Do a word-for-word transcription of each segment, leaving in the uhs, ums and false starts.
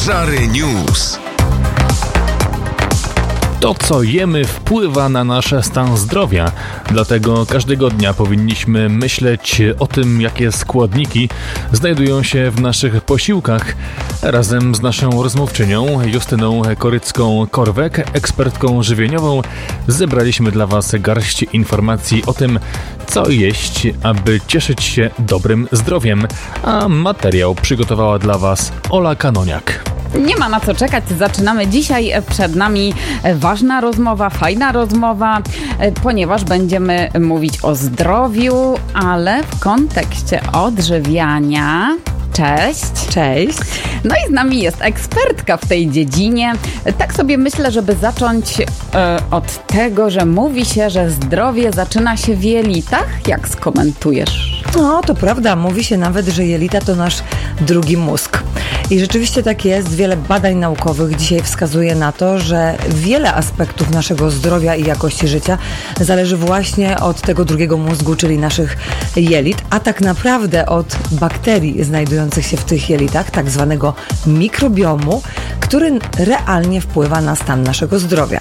Szary News. To, co jemy, wpływa na nasz stan zdrowia. Dlatego każdego dnia powinniśmy myśleć o tym, jakie składniki znajdują się w naszych posiłkach. Razem z naszą rozmówczynią Justyną Korycką-Korwek, ekspertką żywieniową, zebraliśmy dla Was garść informacji o tym, co jeść, aby cieszyć się dobrym zdrowiem. A materiał przygotowała dla Was Ola Kanoniak. Nie ma na co czekać, zaczynamy dzisiaj. Przed nami ważna rozmowa, fajna rozmowa, ponieważ będziemy mówić o zdrowiu, ale w kontekście odżywiania. Cześć. Cześć. No i z nami jest ekspertka w tej dziedzinie. Tak sobie myślę, żeby zacząć e, od tego, że mówi się, że zdrowie zaczyna się w jelitach. Jak skomentujesz? No, to prawda. Mówi się nawet, że jelita to nasz drugi mózg. I rzeczywiście tak jest. Wiele badań naukowych dzisiaj wskazuje na to, że wiele aspektów naszego zdrowia i jakości życia zależy właśnie od tego drugiego mózgu, czyli naszych jelit, a tak naprawdę od bakterii znajdujących się w tych jelitach, tak zwanego mikrobiomu, który realnie wpływa na stan naszego zdrowia.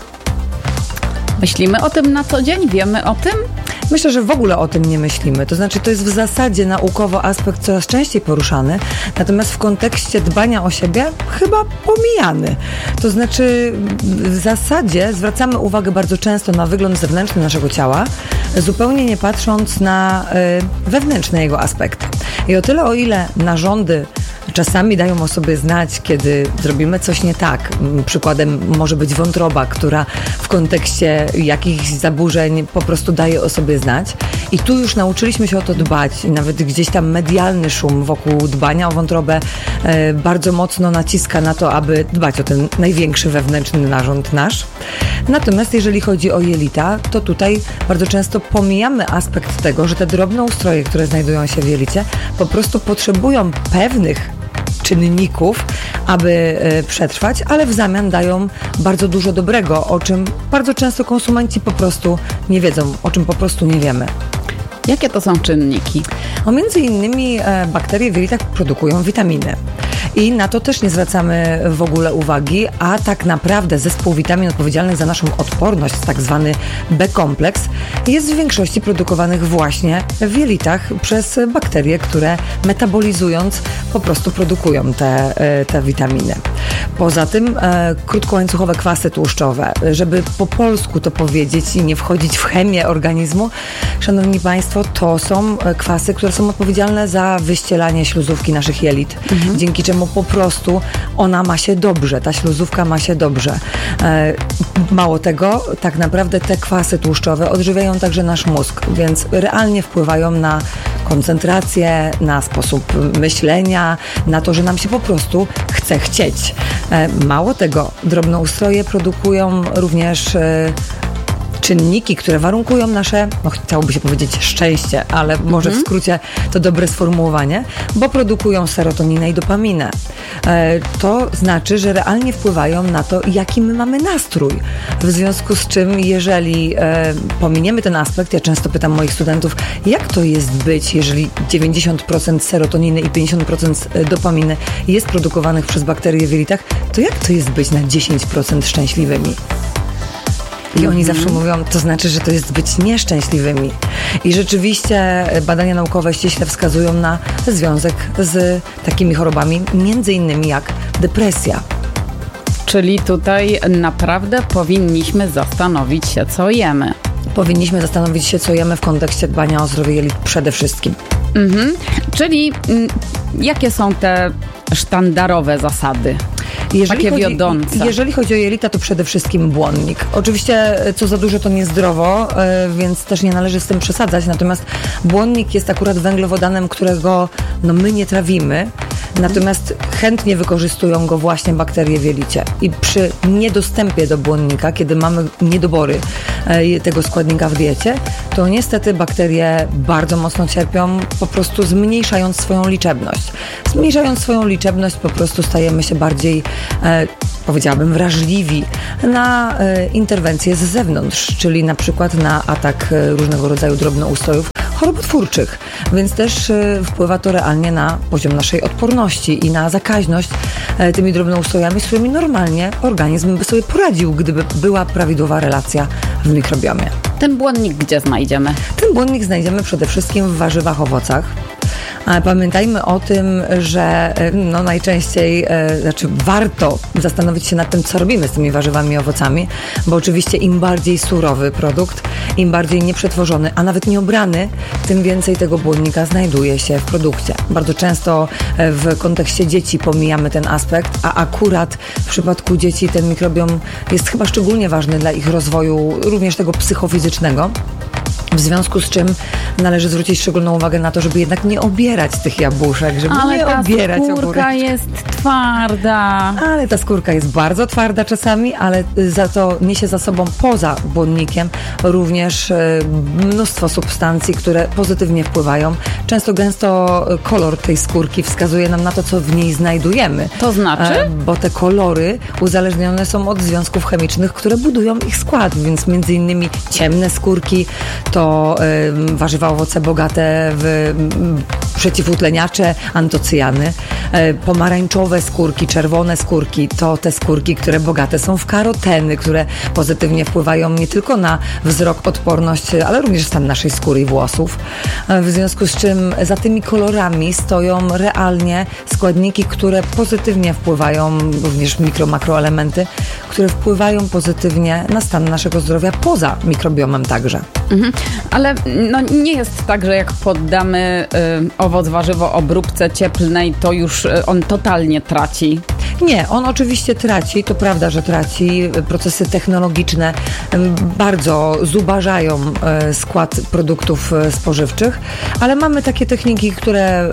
Myślimy o tym na co dzień? Wiemy o tym? Myślę, że w ogóle o tym nie myślimy. To znaczy, to jest w zasadzie naukowo aspekt coraz częściej poruszany, natomiast w kontekście dbania o siebie chyba pomijany. To znaczy, w zasadzie zwracamy uwagę bardzo często na wygląd zewnętrzny naszego ciała, zupełnie nie patrząc na y, wewnętrzne jego aspekty. I o tyle, o ile narządy czasami dają o sobie znać, kiedy zrobimy coś nie tak. Przykładem może być wątroba, która w kontekście jakichś zaburzeń po prostu daje o sobie znać. I tu już nauczyliśmy się o to dbać. I nawet gdzieś tam medialny szum wokół dbania o wątrobę e, bardzo mocno naciska na to, aby dbać o ten największy wewnętrzny narząd nasz. Natomiast jeżeli chodzi o jelita, to tutaj bardzo często pomijamy aspekt tego, że te drobne ustroje, które znajdują się w jelicie, po prostu potrzebują pewnych czynników, aby e, przetrwać, ale w zamian dają bardzo dużo dobrego, o czym bardzo często konsumenci po prostu nie wiedzą, o czym po prostu nie wiemy. Jakie to są czynniki? No, między innymi e, bakterie w jelitach produkują witaminy. I na to też nie zwracamy w ogóle uwagi, a tak naprawdę zespół witamin odpowiedzialny za naszą odporność, tak zwany B-kompleks, jest w większości produkowanych właśnie w jelitach przez bakterie, które metabolizując po prostu produkują te, te witaminy. Poza tym e, krótkołańcuchowe kwasy tłuszczowe, żeby po polsku to powiedzieć i nie wchodzić w chemię organizmu, szanowni Państwo, to są kwasy, które są odpowiedzialne za wyścielanie śluzówki naszych jelit, mhm. dzięki czemu po prostu ona ma się dobrze, ta śluzówka ma się dobrze. E, mało tego, tak naprawdę te kwasy tłuszczowe odżywiają także nasz mózg, więc realnie wpływają na koncentrację, na sposób myślenia, na to, że nam się po prostu chce chcieć. E, mało tego, drobnoustroje produkują również e, czynniki, które warunkują nasze, no chciałoby się powiedzieć szczęście, ale może mhm. w skrócie to dobre sformułowanie, bo produkują serotoninę i dopaminę. E, to znaczy, że realnie wpływają na to, jaki my mamy nastrój. W związku z czym, jeżeli e, pominiemy ten aspekt, ja często pytam moich studentów, jak to jest być, jeżeli dziewięćdziesiąt procent serotoniny i pięćdziesiąt procent dopaminy jest produkowanych przez bakterie w jelitach, to jak to jest być na dziesięć procent szczęśliwymi? I oni zawsze mówią, to znaczy, że to jest być nieszczęśliwymi. I rzeczywiście badania naukowe ściśle wskazują na związek z takimi chorobami, między innymi jak depresja. Czyli tutaj naprawdę powinniśmy zastanowić się, co jemy. Powinniśmy zastanowić się, co jemy w kontekście dbania o zdrowie jelit przede wszystkim. Mhm. Czyli m, jakie są te sztandarowe zasady? Jeżeli takie chodzi, wiodące. Jeżeli chodzi o jelita, to przede wszystkim błonnik. Oczywiście co za dużo to niezdrowo, więc też nie należy z tym przesadzać. Natomiast błonnik jest akurat węglowodanem, którego no, my nie trawimy. Natomiast chętnie wykorzystują go właśnie bakterie w jelicie. I przy niedostępie do błonnika, kiedy mamy niedobory tego składnika w diecie, to niestety bakterie bardzo mocno cierpią, po prostu zmniejszając swoją liczebność. Zmniejszając swoją liczebność po prostu stajemy się bardziej, e, powiedziałabym, wrażliwi na e, interwencje z zewnątrz, czyli na przykład na atak e, różnego rodzaju drobnoustrojów, chorobotwórczych, więc też y, wpływa to realnie na poziom naszej odporności i na zakaźność y, tymi drobnoustrojami, z którymi normalnie organizm by sobie poradził, gdyby była prawidłowa relacja w mikrobiomie. Ten błonnik gdzie znajdziemy? Ten błonnik znajdziemy przede wszystkim w warzywach, owocach. Pamiętajmy o tym, że no najczęściej, e, znaczy warto zastanowić się nad tym, co robimy z tymi warzywami i owocami, bo oczywiście im bardziej surowy produkt, im bardziej nieprzetworzony, a nawet nieobrany, tym więcej tego błonnika znajduje się w produkcie. Bardzo często w kontekście dzieci pomijamy ten aspekt, a akurat w przypadku dzieci ten mikrobiom jest chyba szczególnie ważny dla ich rozwoju, również tego psychofizycznego. W związku z czym należy zwrócić szczególną uwagę na to, żeby jednak nie obierać tych jabłuszek, żeby Ale nie ta obierać skórka ogórek. jest twarda. Ale ta skórka jest bardzo twarda czasami, ale za to niesie za sobą poza błonnikiem również e, mnóstwo substancji, które pozytywnie wpływają. Często gęsto kolor tej skórki wskazuje nam na to, co w niej znajdujemy. To znaczy? E, bo te kolory uzależnione są od związków chemicznych, które budują ich skład, więc między innymi ciemne skórki to y, warzywa, owoce bogate w y, przeciwutleniacze, antocyjany. Y, pomarańczowe skórki, czerwone skórki to te skórki, które bogate są w karoteny, które pozytywnie wpływają nie tylko na wzrok, odporność, ale również stan naszej skóry i włosów. Y, w związku z czym za tymi kolorami stoją realnie składniki, które pozytywnie wpływają, również mikro, makroelementy, które wpływają pozytywnie na stan naszego zdrowia poza mikrobiomem także. Mhm. Ale no, nie jest tak, że jak poddamy y, owoc, warzywo obróbce cieplnej, to już y, on totalnie traci. Nie, on oczywiście traci, to prawda, że traci. Procesy technologiczne bardzo zubażają skład produktów spożywczych, ale mamy takie techniki, które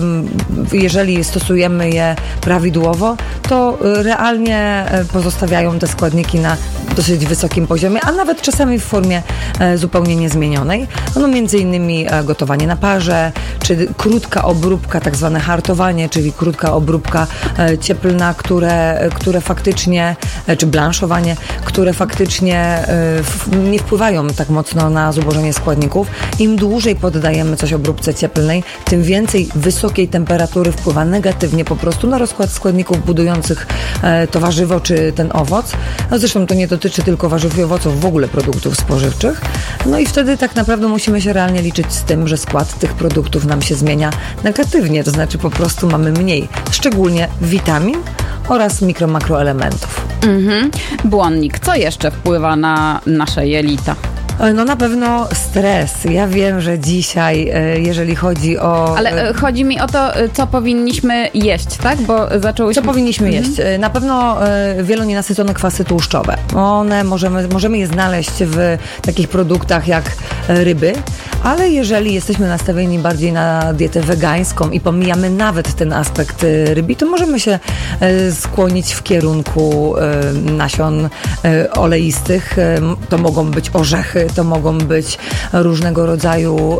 jeżeli stosujemy je prawidłowo, to realnie pozostawiają te składniki na dosyć wysokim poziomie, a nawet czasami w formie zupełnie niezmienionej. No między innymi gotowanie na parze, czy krótka obróbka, tak zwane hartowanie, czyli krótka obróbka cieplna, które, które faktycznie, czy blanszowanie, które faktycznie nie wpływają tak mocno na zubożenie składników. Im dłużej poddajemy coś obróbce cieplnej, tym więcej wysokiej temperatury wpływa negatywnie po prostu na rozkład składników budujących to warzywo czy ten owoc. No zresztą to nie dotyczy tylko warzyw i owoców, w ogóle produktów spożywczych. No i wtedy tak naprawdę musimy się realnie liczyć z tym, że skład tych produktów nam się zmienia negatywnie, to znaczy po prostu mamy mniej, szczególnie witamin oraz mikro, makroelementów. Mhm. Błonnik. Co jeszcze wpływa na nasze jelita? No na pewno stres. Ja wiem, że dzisiaj, jeżeli chodzi o... Ale chodzi mi o to, co powinniśmy jeść, tak? Bo zaczęłyśmy... Co powinniśmy mhm. jeść? Na pewno wielonienasycone kwasy tłuszczowe. One możemy, możemy je znaleźć w takich produktach jak ryby, ale jeżeli jesteśmy nastawieni bardziej na dietę wegańską i pomijamy nawet ten aspekt rybi, to możemy się skłonić w kierunku nasion oleistych. To mogą być orzechy, to mogą być różnego rodzaju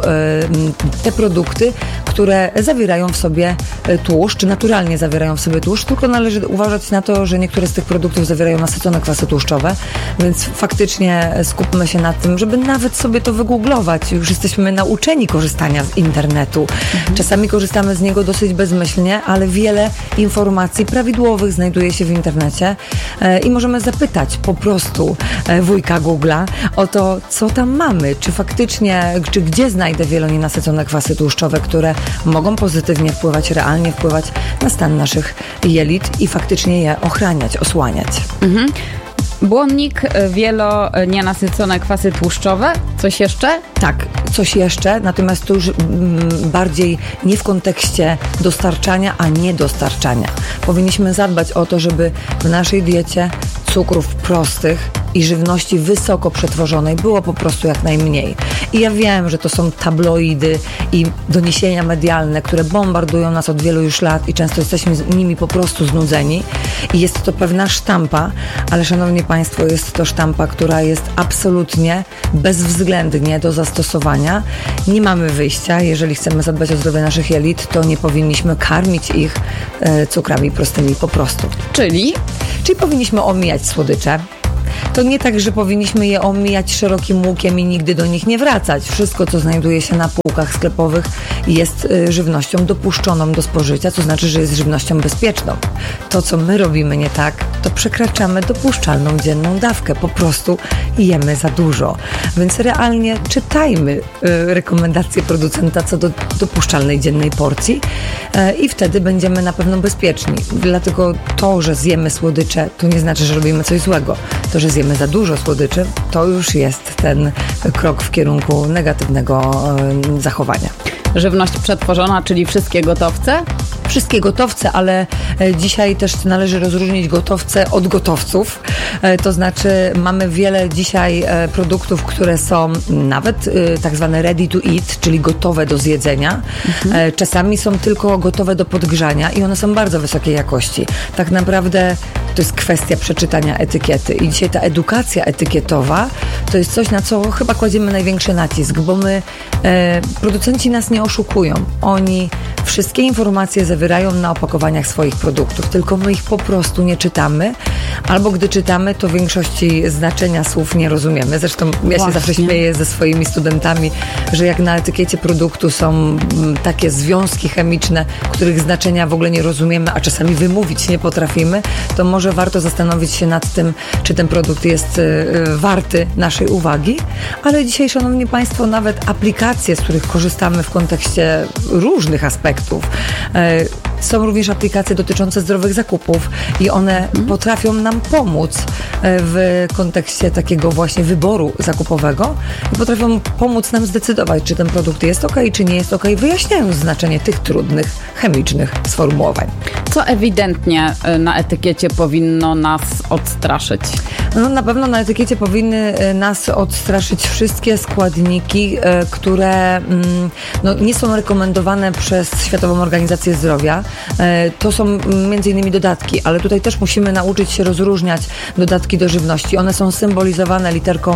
te produkty, które zawierają w sobie tłuszcz, naturalnie zawierają w sobie tłuszcz, tylko należy uważać na to, że niektóre z tych produktów zawierają nasycone kwasy tłuszczowe, więc faktycznie skupmy się na tym, żeby nawet sobie to wygooglować. Już jesteśmy nauczeni korzystania z internetu. Mhm. Czasami korzystamy z niego dosyć bezmyślnie, ale wiele informacji prawidłowych znajduje się w internecie i możemy zapytać po prostu wujka Google'a o to, co tam mamy, czy faktycznie, czy gdzie znajdę wielonienasycone kwasy tłuszczowe, które mogą pozytywnie wpływać, realnie wpływać na stan naszych jelit i faktycznie je ochraniać, osłaniać. Mhm. Błonnik, wielonienasycone kwasy tłuszczowe. Coś jeszcze? Tak, coś jeszcze, natomiast to już mm, bardziej nie w kontekście dostarczania, a nie dostarczania. Powinniśmy zadbać o to, żeby w naszej diecie cukrów prostych i żywności wysoko przetworzonej było po prostu jak najmniej. I ja wiem, że to są tabloidy i doniesienia medialne, które bombardują nas od wielu już lat i często jesteśmy z nimi po prostu znudzeni. I jest to pewna sztampa, ale szanowni Państwo, jest to sztampa, która jest absolutnie bezwzględnie do zastosowania. Nie mamy wyjścia. Jeżeli chcemy zadbać o zdrowie naszych jelit, to nie powinniśmy karmić ich e, cukrami prostymi po prostu. Czyli? Czyli powinniśmy omijać słodycze. To nie tak, że powinniśmy je omijać szerokim łukiem i nigdy do nich nie wracać. Wszystko, co znajduje się na półkach sklepowych, jest żywnością dopuszczoną do spożycia, co znaczy, że jest żywnością bezpieczną. To, co my robimy nie tak, to przekraczamy dopuszczalną dzienną dawkę. Po prostu jemy za dużo. Więc realnie czytajmy rekomendacje producenta co do dopuszczalnej dziennej porcji i wtedy będziemy na pewno bezpieczni. Dlatego to, że zjemy słodycze, to nie znaczy, że robimy coś złego. To, że zjemy za dużo słodyczy, to już jest ten krok w kierunku negatywnego zachowania. Żywność przetworzona, czyli wszystkie gotowce? Wszystkie gotowce, ale dzisiaj też należy rozróżnić gotowce od gotowców. To znaczy mamy wiele dzisiaj produktów, które są nawet tak zwane ready to eat, czyli gotowe do zjedzenia. Mhm. Czasami są tylko gotowe do podgrzania i one są bardzo wysokiej jakości. Tak naprawdę to jest kwestia przeczytania etykiety i dzisiaj ta edukacja etykietowa to jest coś, na co chyba kładziemy największy nacisk, bo my, e, producenci nas nie oszukują. Oni wszystkie informacje zawierają na opakowaniach swoich produktów, tylko my ich po prostu nie czytamy, albo gdy czytamy, to w większości znaczenia słów nie rozumiemy. Zresztą ja Właśnie. się zawsze śmieję ze swoimi studentami, że jak na etykiecie produktu są takie związki chemiczne, których znaczenia w ogóle nie rozumiemy, a czasami wymówić nie potrafimy, to może warto zastanowić się nad tym, czy ten produkt jest warty naszej uwagi. Ale dzisiaj, szanowni państwo, nawet aplikacje, z których korzystamy w kontekście różnych aspektów, są również aplikacje dotyczące zdrowych zakupów i one mm. potrafią nam pomóc w kontekście takiego właśnie wyboru zakupowego i potrafią pomóc nam zdecydować, czy ten produkt jest ok, czy nie jest ok, wyjaśniając znaczenie tych trudnych, chemicznych sformułowań. Co ewidentnie na etykiecie powinno nas odstraszyć? No, na pewno na etykiecie powinny nas odstraszyć wszystkie składniki, które no, nie są rekomendowane przez Światową Organizację Zdrowia. To są między innymi dodatki, ale tutaj też musimy nauczyć się rozróżniać dodatki do żywności. One są symbolizowane literką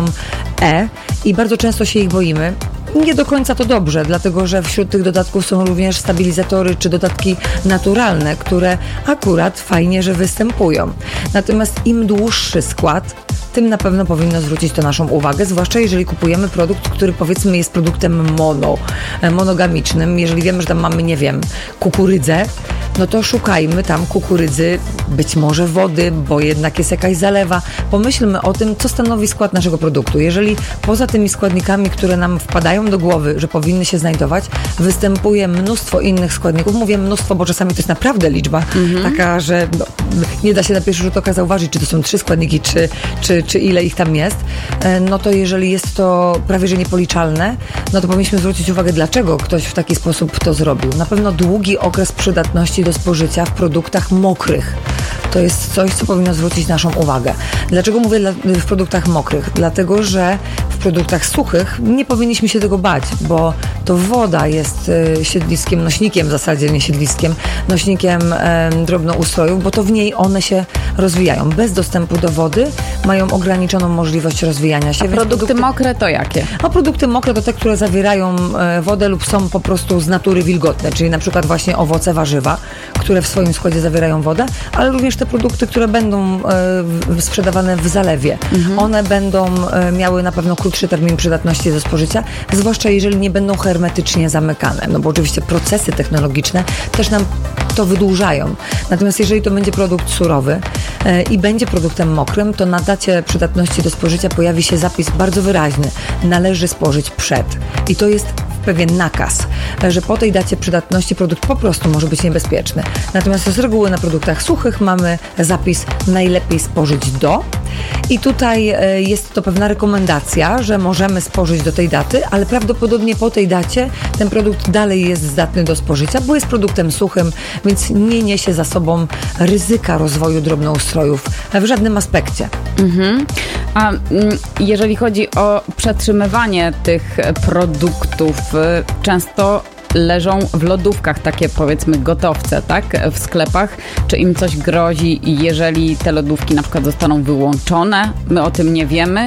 E i bardzo często się ich boimy. Nie do końca to dobrze, dlatego że wśród tych dodatków są również stabilizatory czy dodatki naturalne, które akurat fajnie, że występują. Natomiast im dłuższy skład, tym na pewno powinno zwrócić to naszą uwagę, zwłaszcza jeżeli kupujemy produkt, który powiedzmy jest produktem mono, monogamicznym. Jeżeli wiemy, że tam mamy, nie wiem, kukurydzę, no to szukajmy tam kukurydzy, być może wody, bo jednak jest jakaś zalewa. Pomyślmy o tym, co stanowi skład naszego produktu. Jeżeli poza tymi składnikami, które nam wpadają do głowy, że powinny się znajdować, występuje mnóstwo innych składników. Mówię mnóstwo, bo czasami to jest naprawdę liczba mhm. taka, że no, nie da się na pierwszy rzut oka zauważyć, czy to są trzy składniki, czy, czy, czy ile ich tam jest. No to jeżeli jest to prawie że niepoliczalne, no to powinniśmy zwrócić uwagę, dlaczego ktoś w taki sposób to zrobił. Na pewno długi okres przydatności do spożycia w produktach mokrych. To jest coś, co powinno zwrócić naszą uwagę. Dlaczego mówię dla, w produktach mokrych? Dlatego, że w produktach suchych nie powinniśmy się tego bać, bo to woda jest y, siedliskiem, nośnikiem w zasadzie, nie siedliskiem, nośnikiem y, drobnoustrojów, bo to w niej one się rozwijają. Bez dostępu do wody mają ograniczoną możliwość rozwijania się. A produkty, produkty mokre to jakie? A produkty mokre to te, które zawierają y, wodę lub są po prostu z natury wilgotne, czyli na przykład właśnie owoce, warzywa, które w swoim składzie zawierają wodę, ale również te produkty, które będą y, sprzedawane w zalewie. Mhm. One będą y, miały na pewno krótszy termin przydatności do spożycia, zwłaszcza jeżeli nie będą hermetycznie zamykane, no bo oczywiście procesy technologiczne też nam to wydłużają. Natomiast jeżeli to będzie produkt surowy y, i będzie produktem mokrym, to na dacie przydatności do spożycia pojawi się zapis bardzo wyraźny. Należy spożyć przed. I to jest pewien nakaz, że po tej dacie przydatności produkt po prostu może być niebezpieczny. Natomiast z reguły na produktach suchych mamy zapis najlepiej spożyć do i tutaj jest to pewna rekomendacja, że możemy spożyć do tej daty, ale prawdopodobnie po tej dacie ten produkt dalej jest zdatny do spożycia, bo jest produktem suchym, więc nie niesie za sobą ryzyka rozwoju drobnoustrojów w żadnym aspekcie. Mhm. A jeżeli chodzi o przetrzymywanie tych produktów, często leżą w lodówkach takie, powiedzmy, gotowce, tak, w sklepach. Czy im coś grozi, jeżeli te lodówki na przykład zostaną wyłączone? My o tym nie wiemy.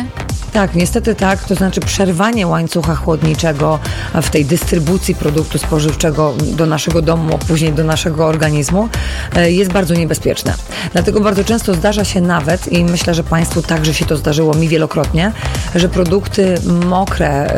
Tak, niestety tak, to znaczy przerwanie łańcucha chłodniczego w tej dystrybucji produktu spożywczego do naszego domu, a później do naszego organizmu jest bardzo niebezpieczne. Dlatego bardzo często zdarza się nawet, i myślę, że Państwu także się to zdarzyło, mi wielokrotnie, że produkty mokre,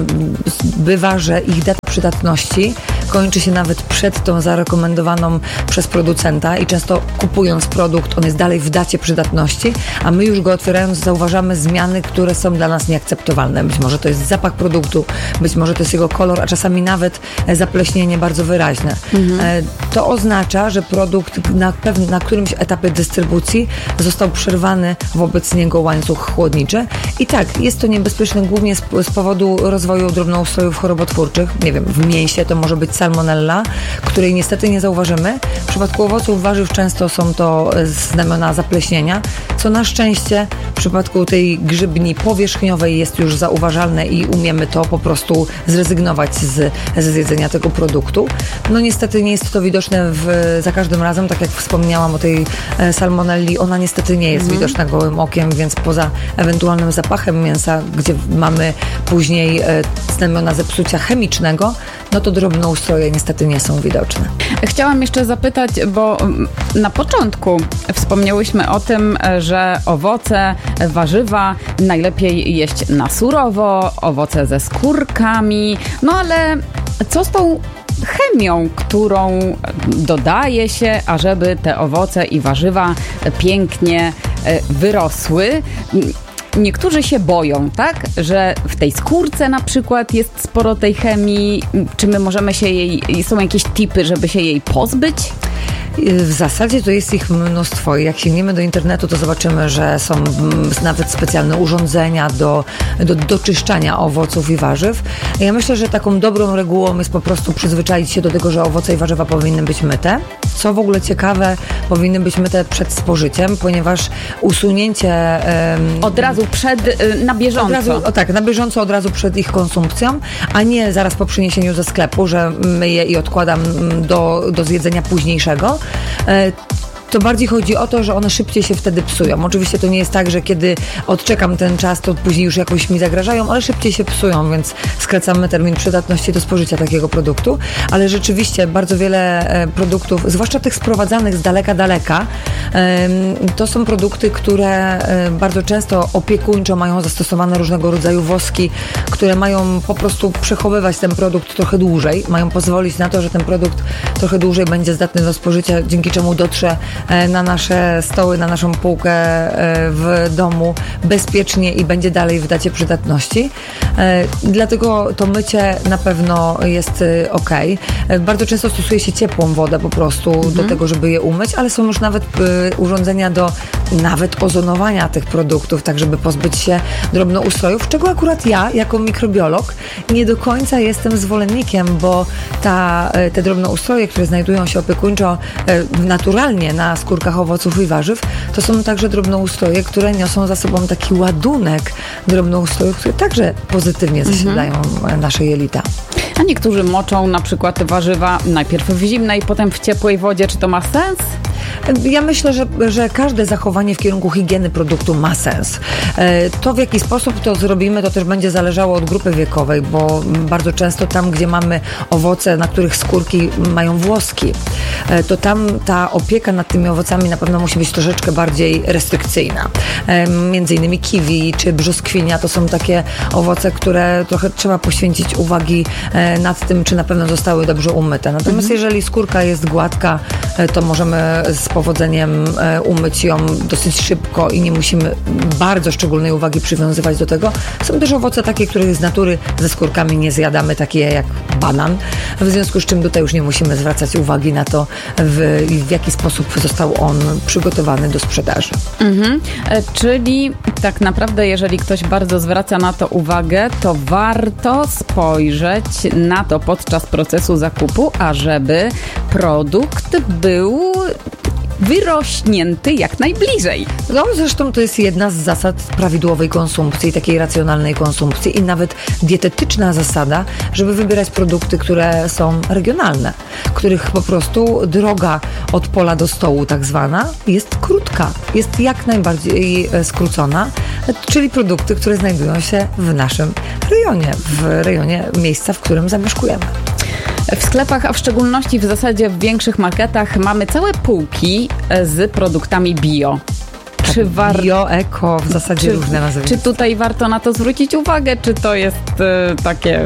bywa, że ich data przydatności kończy się nawet przed tą zarekomendowaną przez producenta i często kupując produkt, on jest dalej w dacie przydatności, a my już go otwierając zauważamy zmiany, które są dla nas nieakceptowalne. Być może to jest zapach produktu, być może to jest jego kolor, a czasami nawet zapleśnienie bardzo wyraźne. Mhm. To oznacza, że produkt na, pewnym, na którymś etapie dystrybucji został przerwany wobec niego łańcuch chłodniczy. I tak, jest to niebezpieczne głównie z, z powodu rozwoju drobnoustrojów chorobotwórczych. Nie wiem, w mięsie to może być salmonella, której niestety nie zauważymy. W przypadku owoców, warzyw często są to znamiona zapleśnienia, co na szczęście w przypadku tej grzybni powierzchniowej jest już zauważalne i umiemy to po prostu zrezygnować z, ze zjedzenia tego produktu. No niestety nie jest to widoczne w, za każdym razem, tak jak wspomniałam o tej salmonelli, ona niestety nie jest mhm. widoczna gołym okiem, więc poza ewentualnym zapachem mięsa, gdzie mamy później znamiona zepsucia chemicznego, no to drobnoustroje niestety nie są widoczne. Chciałam jeszcze zapytać, bo na początku wspomniałyśmy o tym, że owoce, warzywa najlepiej jeść na surowo, owoce ze skórkami, no ale co z tą chemią, którą dodaje się, ażeby te owoce i warzywa pięknie wyrosły? Niektórzy się boją, tak, że w tej skórce na przykład jest sporo tej chemii. Czy my możemy się jej, są jakieś tipy, żeby się jej pozbyć? W zasadzie to jest ich mnóstwo. Jak sięgniemy do internetu, to zobaczymy, że są nawet specjalne urządzenia do, do doczyszczania owoców i warzyw. Ja myślę, że taką dobrą regułą jest po prostu przyzwyczaić się do tego, że owoce i warzywa powinny być myte. Co w ogóle ciekawe, powinny być myte przed spożyciem, ponieważ usunięcie... Um, od razu przed, na bieżąco. Od razu, o tak, na bieżąco od razu przed ich konsumpcją, a nie zaraz po przyniesieniu ze sklepu, że myję i odkładam do, do zjedzenia późniejszego. To bardziej chodzi o to, że one szybciej się wtedy psują. Oczywiście to nie jest tak, że kiedy odczekam ten czas, to później już jakoś mi zagrażają, ale szybciej się psują, więc skracamy termin przydatności do spożycia takiego produktu. Ale rzeczywiście bardzo wiele produktów, zwłaszcza tych sprowadzanych z daleka, daleka, to są produkty, które bardzo często opiekuńczo mają zastosowane różnego rodzaju woski, które mają po prostu przechowywać ten produkt trochę dłużej, mają pozwolić na to, że ten produkt trochę dłużej będzie zdatny do spożycia, dzięki czemu dotrze na nasze stoły, na naszą półkę w domu bezpiecznie i będzie dalej w dacie przydatności. Dlatego to mycie na pewno jest ok. Bardzo często stosuje się ciepłą wodę po prostu mhm. do tego, żeby je umyć, ale są już nawet urządzenia do nawet ozonowania tych produktów, tak żeby pozbyć się drobnoustrojów, czego akurat ja, jako mikrobiolog, nie do końca jestem zwolennikiem, bo ta, te drobnoustroje, które znajdują się opiekuńczo naturalnie na skórkach owoców i warzyw, to są także drobnoustroje, które niosą za sobą taki ładunek drobnoustrojów, które także pozytywnie zasilają mhm. nasze jelita. A niektórzy moczą na przykład warzywa najpierw w zimnej, potem w ciepłej wodzie. Czy to ma sens? Ja myślę, że, że każde zachowanie w kierunku higieny produktu ma sens. To, w jaki sposób to zrobimy, to też będzie zależało od grupy wiekowej, bo bardzo często tam, gdzie mamy owoce, na których skórki mają włoski, to tam ta opieka nad tymi owocami na pewno musi być troszeczkę bardziej restrykcyjna. Między innymi kiwi czy brzoskwinia to są takie owoce, które trochę trzeba poświęcić uwagi nad tym, czy na pewno zostały dobrze umyte. Natomiast mhm. jeżeli skórka jest gładka, to możemy z powodzeniem umyć ją dosyć szybko i nie musimy bardzo szczególnej uwagi przywiązywać do tego. Są też owoce takie, których z natury ze skórkami nie zjadamy, takie jak banan, w związku z czym tutaj już nie musimy zwracać uwagi na to, w, w jaki sposób został on przygotowany do sprzedaży. Mhm. E, czyli tak naprawdę, jeżeli ktoś bardzo zwraca na to uwagę, to warto spojrzeć na to podczas procesu zakupu, ażeby produkt był wyrośnięty jak najbliżej. No zresztą to jest jedna z zasad prawidłowej konsumpcji, takiej racjonalnej konsumpcji i nawet dietetyczna zasada, żeby wybierać produkty, które są regionalne, których po prostu droga od pola do stołu tak zwana jest krótka, jest jak najbardziej skrócona, czyli produkty, które znajdują się w naszym rejonie, w rejonie miejsca, w którym zamieszkujemy. W sklepach, a w szczególności w zasadzie w większych marketach mamy całe półki z produktami bio. Czy war... Bio, eko, w zasadzie czy, różne nazwy. Czy tutaj warto na to zwrócić uwagę, czy to jest y, takie...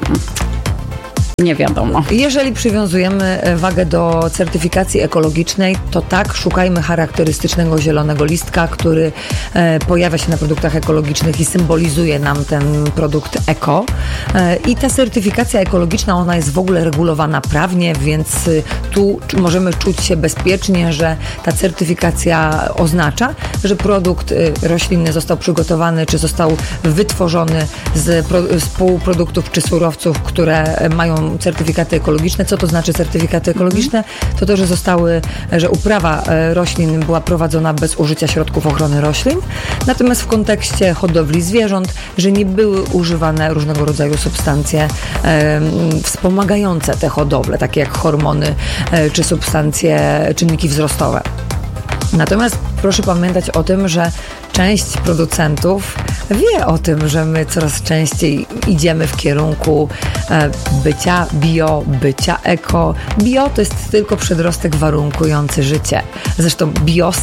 Nie wiadomo. Jeżeli przywiązujemy wagę do certyfikacji ekologicznej, to tak, szukajmy charakterystycznego zielonego listka, który e, pojawia się na produktach ekologicznych i symbolizuje nam ten produkt eko. E, I ta certyfikacja ekologiczna, ona jest w ogóle regulowana prawnie, więc y, tu możemy czuć się bezpiecznie, że ta certyfikacja oznacza, że produkt y, roślinny został przygotowany, czy został wytworzony z, pro, z półproduktów czy surowców, które mają certyfikaty ekologiczne. Co to znaczy certyfikaty ekologiczne? To to, że zostały, że uprawa roślin była prowadzona bez użycia środków ochrony roślin. Natomiast w kontekście hodowli zwierząt, że nie były używane różnego rodzaju substancje e, wspomagające tę hodowlę, takie jak hormony e, czy substancje, czynniki wzrostowe. Natomiast proszę pamiętać o tym, że część producentów wie o tym, że my coraz częściej idziemy w kierunku e, bycia bio, bycia eko. Bio to jest tylko przedrostek warunkujący życie. Zresztą bios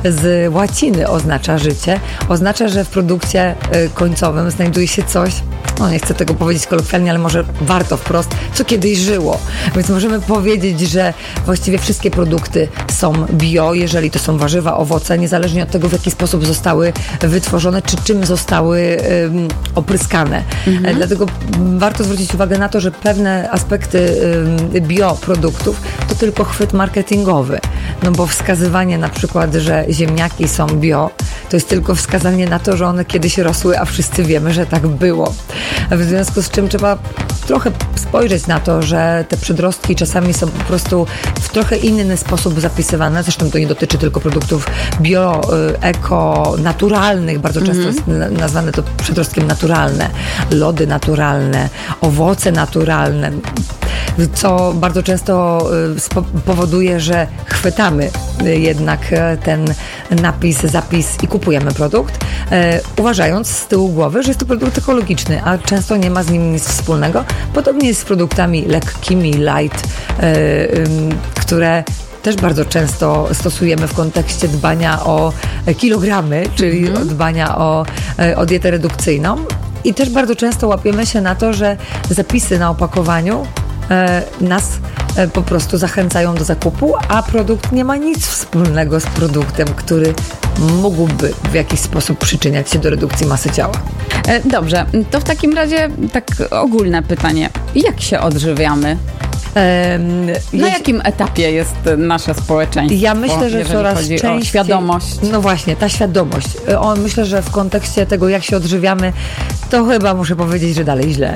z łaciny oznacza życie. Oznacza, że w produkcie e, końcowym znajduje się coś, no nie chcę tego powiedzieć kolokwialnie, ale może warto wprost, co kiedyś żyło. Więc możemy powiedzieć, że właściwie wszystkie produkty są bio, jeżeli to są warzywa, owoce, niezależnie od tego, w jaki sposób zostały wytworzone, czy czym zostały um, opryskane. Mhm. Dlatego warto zwrócić uwagę na to, że pewne aspekty um, bioproduktów to tylko chwyt marketingowy. No bo wskazywanie na przykład, że ziemniaki są bio, to jest tylko wskazanie na to, że one kiedyś rosły, a wszyscy wiemy, że tak było. W związku z czym trzeba trochę spojrzeć na to, że te przedrostki czasami są po prostu w trochę inny sposób zapisywane. Zresztą to nie dotyczy tylko produktów bio, eko, naturalnych. Bardzo często mm-hmm. jest nazwane to przedrostkiem naturalne. Lody naturalne, owoce naturalne. Co bardzo często powoduje, że chwytamy jednak ten napis, zapis i kupujemy produkt, uważając z tyłu głowy, że jest to produkt ekologiczny, a często nie ma z nim nic wspólnego. Podobnie jest z produktami lekkimi, light, które też bardzo często stosujemy w kontekście dbania o kilogramy, czyli mm-hmm. dbania o, o dietę redukcyjną. I też bardzo często łapiemy się na to, że zapisy na opakowaniu e, nas e, po prostu zachęcają do zakupu, a produkt nie ma nic wspólnego z produktem, który mógłby w jakiś sposób przyczyniać się do redukcji masy ciała. E, dobrze, to w takim razie tak ogólne pytanie. Jak się odżywiamy? Um, Na jakim etapie jest nasze społeczeństwo? Ja myślę, że coraz chodzi częściej... o świadomość. No właśnie, ta świadomość. O, myślę, że w kontekście tego, jak się odżywiamy, to chyba muszę powiedzieć, że dalej źle.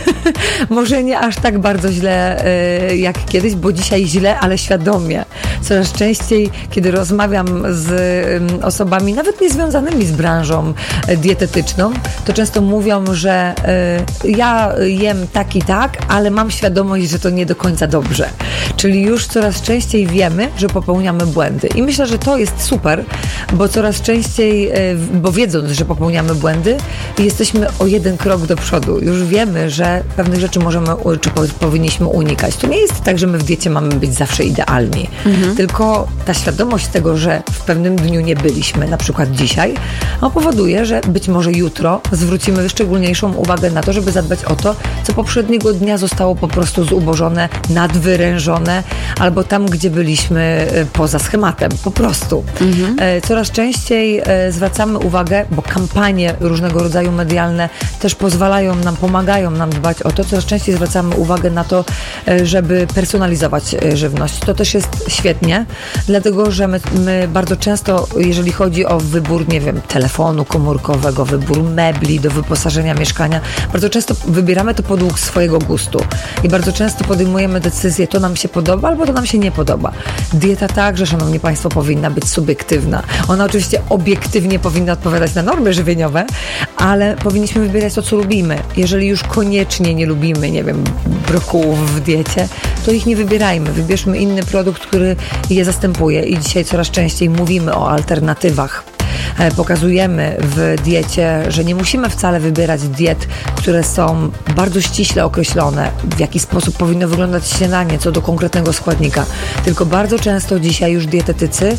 Może nie aż tak bardzo źle y, jak kiedyś, bo dzisiaj źle, ale świadomie. Coraz częściej, kiedy rozmawiam z y, osobami, nawet niezwiązanymi z branżą y, dietetyczną, to często mówią, że y, ja jem tak i tak, ale mam świadomość, że to nie do końca dobrze. Czyli już coraz częściej wiemy, że popełniamy błędy. I myślę, że to jest super, bo coraz częściej, bo wiedząc, że popełniamy błędy, jesteśmy o jeden krok do przodu. Już wiemy, że pewnych rzeczy możemy, czy powinniśmy unikać. To nie jest tak, że my w diecie mamy być zawsze idealni. Mhm. Tylko ta świadomość tego, że w pewnym dniu nie byliśmy, na przykład dzisiaj, powoduje, że być może jutro zwrócimy szczególniejszą uwagę na to, żeby zadbać o to, co poprzedniego dnia zostało po prostu zubożone, nadwyrężone, albo tam, gdzie byliśmy poza schematem, po prostu. Mhm. Coraz częściej zwracamy uwagę, bo kampanie różnego rodzaju medialne też pozwalają nam, pomagają nam dbać o to, coraz częściej zwracamy uwagę na to, żeby personalizować żywność. To też jest świetnie, dlatego, że my, my bardzo często, jeżeli chodzi o wybór, nie wiem, telefonu komórkowego, wybór mebli do wyposażenia mieszkania, bardzo często wybieramy to podług swojego gustu i bardzo często podejmujemy decyzję, to nam się podoba albo to nam się nie podoba. Dieta także, szanowni państwo, powinna być subiektywna. Ona oczywiście obiektywnie powinna odpowiadać na normy żywieniowe, ale powinniśmy wybierać to, co lubimy. Jeżeli już koniecznie nie lubimy, nie wiem, brokułów w diecie, to ich nie wybierajmy. Wybierzmy inny produkt, który je zastępuje i dzisiaj coraz częściej mówimy o alternatywach. Pokazujemy w diecie, że nie musimy wcale wybierać diet, które są bardzo ściśle określone, w jaki sposób powinno wyglądać śniadanie co do konkretnego składnika, tylko bardzo często dzisiaj już dietetycy,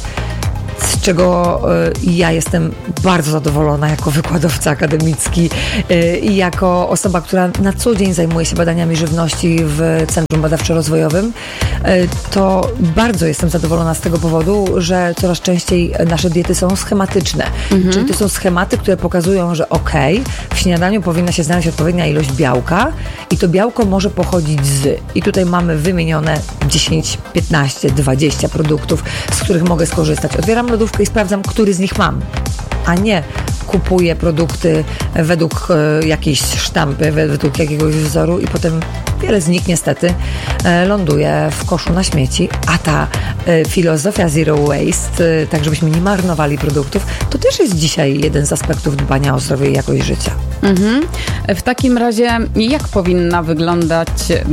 z czego y, ja jestem bardzo zadowolona jako wykładowca akademicki y, i jako osoba, która na co dzień zajmuje się badaniami żywności w Centrum Badawczo-Rozwojowym, y, to bardzo jestem zadowolona z tego powodu, że coraz częściej nasze diety są schematyczne. Mhm. Czyli to są schematy, które pokazują, że okej, okay, w śniadaniu powinna się znaleźć odpowiednia ilość białka i to białko może pochodzić z. I tutaj mamy wymienione dziesięć, piętnaście, dwadzieścia produktów, z których mogę skorzystać. Otwieram lodówkę i sprawdzam, który z nich mam, a nie kupuję produkty według e, jakiejś sztampy, według jakiegoś wzoru i potem wiele z nich niestety e, ląduje w koszu na śmieci, a ta e, filozofia zero waste, e, tak żebyśmy nie marnowali produktów, to też jest dzisiaj jeden z aspektów dbania o zdrowie i jakość życia. Mhm. W takim razie jak powinna wyglądać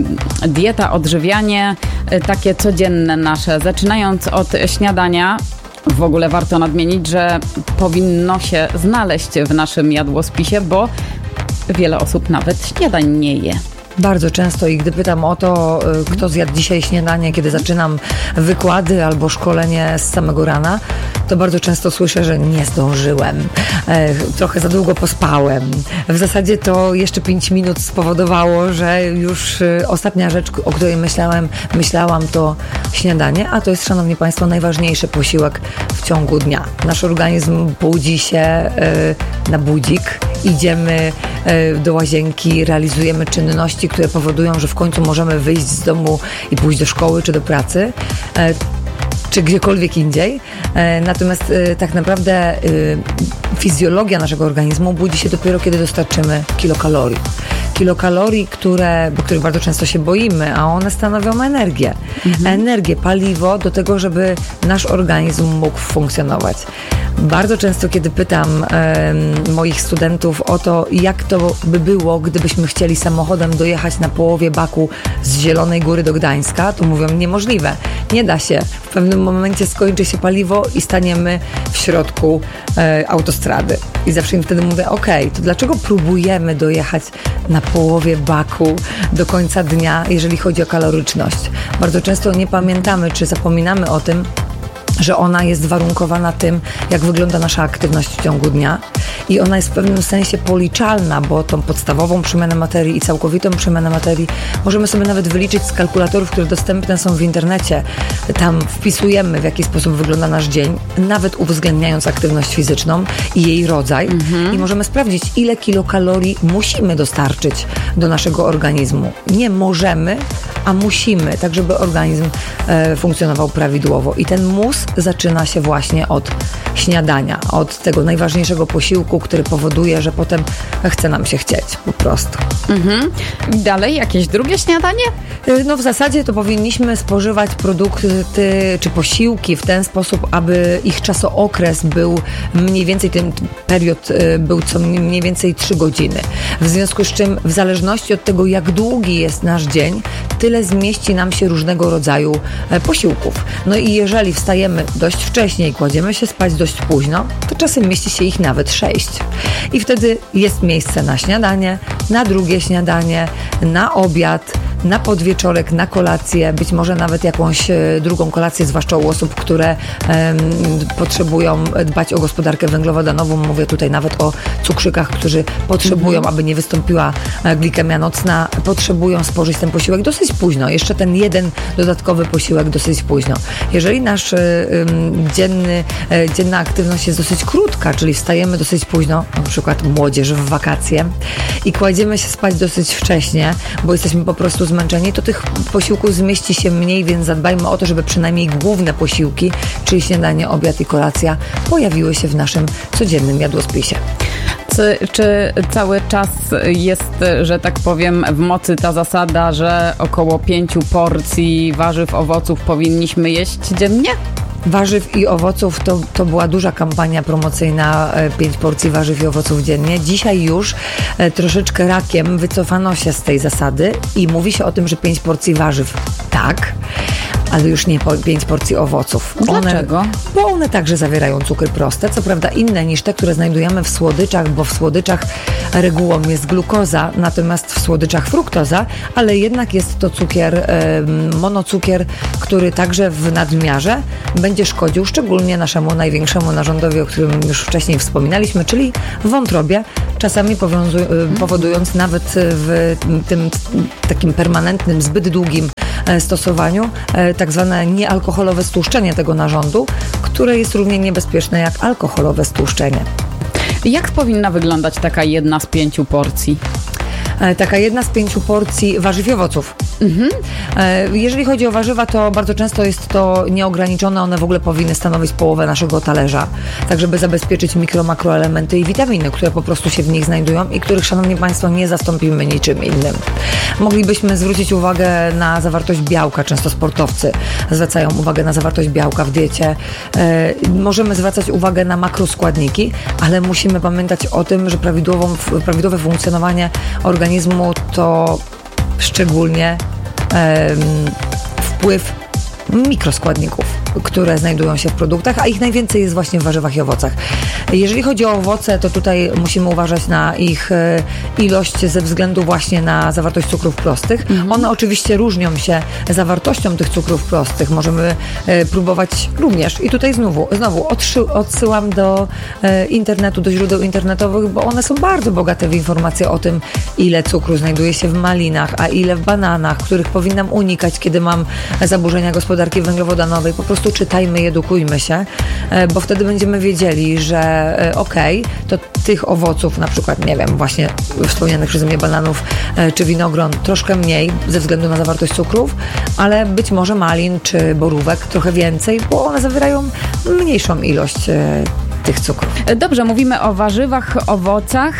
dieta, odżywianie, takie codzienne nasze, zaczynając od śniadania? W ogóle warto nadmienić, że powinno się znaleźć w naszym jadłospisie, bo wiele osób nawet śniadań nie je. Bardzo często i gdy pytam o to, kto zjadł dzisiaj śniadanie, kiedy zaczynam wykłady albo szkolenie z samego rana, to bardzo często słyszę, że nie zdążyłem, e, trochę za długo pospałem. W zasadzie to jeszcze pięć minut spowodowało, że już e, ostatnia rzecz, o której myślałem, myślałam, to śniadanie, a to jest, szanowni państwo, najważniejszy posiłek w ciągu dnia. Nasz organizm budzi się e, na budzik, idziemy e, do łazienki, realizujemy czynności, które powodują, że w końcu możemy wyjść z domu i pójść do szkoły czy do pracy, e, czy gdziekolwiek indziej. E, natomiast e, tak naprawdę e, fizjologia naszego organizmu budzi się dopiero, kiedy dostarczymy kilokalorii. Kilokalorii, które, bo których bardzo często się boimy, a one stanowią energię. Mhm. Energię, paliwo do tego, żeby nasz organizm mógł funkcjonować. Bardzo często, kiedy pytam e, moich studentów o to, jak to by było, gdybyśmy chcieli samochodem dojechać na połowie baku z Zielonej Góry do Gdańska, to mówią, niemożliwe. Nie da się. W pewnym momencie skończy się paliwo i staniemy w środku e, autostrady. I zawsze im wtedy mówię, okej, okay, to dlaczego próbujemy dojechać na połowie baku do końca dnia, jeżeli chodzi o kaloryczność? Bardzo często nie pamiętamy, czy zapominamy o tym, że ona jest warunkowana tym, jak wygląda nasza aktywność w ciągu dnia i ona jest w pewnym sensie policzalna, bo tą podstawową przemianę materii i całkowitą przemianę materii możemy sobie nawet wyliczyć z kalkulatorów, które dostępne są w internecie. Tam wpisujemy, w jaki sposób wygląda nasz dzień, nawet uwzględniając aktywność fizyczną i jej rodzaj mhm. i możemy sprawdzić, ile kilokalorii musimy dostarczyć do naszego organizmu. Nie możemy, a musimy, tak żeby organizm e, funkcjonował prawidłowo. I ten mus zaczyna się właśnie od śniadania, od tego najważniejszego posiłku, który powoduje, że potem chce nam się chcieć po prostu. Mhm. Dalej jakieś drugie śniadanie? No w zasadzie to powinniśmy spożywać produkty czy posiłki w ten sposób, aby ich czasookres był mniej więcej, ten period był co mniej więcej trzy godziny. W związku z czym w zależności od tego, jak długi jest nasz dzień, tyle zmieści nam się różnego rodzaju posiłków. No i jeżeli wstajemy dość wcześnie i kładziemy się spać dość późno, to czasem mieści się ich nawet sześć. I wtedy jest miejsce na śniadanie, na drugie śniadanie, na obiad, na podwieczorek, na kolację, być może nawet jakąś e, drugą kolację, zwłaszcza u osób, które e, potrzebują dbać o gospodarkę węglowodanową. Mówię tutaj nawet o cukrzykach, którzy potrzebują, mm-hmm. aby nie wystąpiła glikemia nocna, potrzebują spożyć ten posiłek dosyć późno. Jeszcze ten jeden dodatkowy posiłek dosyć późno. Jeżeli nasz e, dzienny, e, dzienna aktywność jest dosyć krótka, czyli wstajemy dosyć późno, na przykład młodzież w wakacje i kładziemy się spać dosyć wcześnie, bo jesteśmy po prostu zmęczeni, to tych posiłków zmieści się mniej, więc zadbajmy o to, żeby przynajmniej główne posiłki, czyli śniadanie, obiad i kolacja, pojawiły się w naszym codziennym jadłospisie. Czy, czy cały czas jest, że tak powiem, w mocy ta zasada, że około pięciu porcji warzyw, owoców powinniśmy jeść dziennie? Warzyw i owoców to, to była duża kampania promocyjna, pięć porcji warzyw i owoców dziennie. Dzisiaj już e, troszeczkę rakiem wycofano się z tej zasady i mówi się o tym, że pięć porcji warzyw tak, ale już nie po pięć porcji owoców. Dlaczego? One, bo one także zawierają cukry proste, co prawda inne niż te, które znajdujemy w słodyczach, bo w słodyczach regułą jest glukoza, natomiast w słodyczach fruktoza, ale jednak jest to cukier, e, monocukier, który także w nadmiarze będzie szkodził szczególnie naszemu największemu narządowi, o którym już wcześniej wspominaliśmy, czyli wątrobie, czasami powiązu- powodując nawet w tym takim permanentnym, zbyt długim stosowaniu tak zwane niealkoholowe stłuszczenie tego narządu, które jest równie niebezpieczne jak alkoholowe stłuszczenie. Jak powinna wyglądać taka jedna z pięciu porcji? Taka jedna z pięciu porcji warzyw i owoców. Mhm. Jeżeli chodzi o warzywa, to bardzo często jest to nieograniczone. One w ogóle powinny stanowić połowę naszego talerza, tak żeby zabezpieczyć mikro, makroelementy i witaminy, które po prostu się w nich znajdują i których, szanowni państwo, nie zastąpimy niczym innym. Moglibyśmy zwrócić uwagę na zawartość białka. Często sportowcy zwracają uwagę na zawartość białka w diecie. Możemy zwracać uwagę na makroskładniki, ale musimy pamiętać o tym, że prawidłową, prawidłowe funkcjonowanie organizmu to szczególnie um, wpływ mikroskładników, które znajdują się w produktach, a ich najwięcej jest właśnie w warzywach i owocach. Jeżeli chodzi o owoce, to tutaj musimy uważać na ich e, ilość ze względu właśnie na zawartość cukrów prostych. Mhm. One oczywiście różnią się zawartością tych cukrów prostych. Możemy e, próbować również. I tutaj znowu, znowu odszy- odsyłam do e, internetu, do źródeł internetowych, bo one są bardzo bogate w informacje o tym, ile cukru znajduje się w malinach, a ile w bananach, których powinnam unikać, kiedy mam zaburzenia gospodarki węglowodanowej. Po prostu czytajmy i edukujmy się, bo wtedy będziemy wiedzieli, że okej, okay, to tych owoców, na przykład, nie wiem, właśnie wspomnianych przeze mnie bananów czy winogron troszkę mniej ze względu na zawartość cukrów, ale być może malin czy borówek trochę więcej, bo one zawierają mniejszą ilość tych cukrów. Dobrze, mówimy o warzywach, owocach.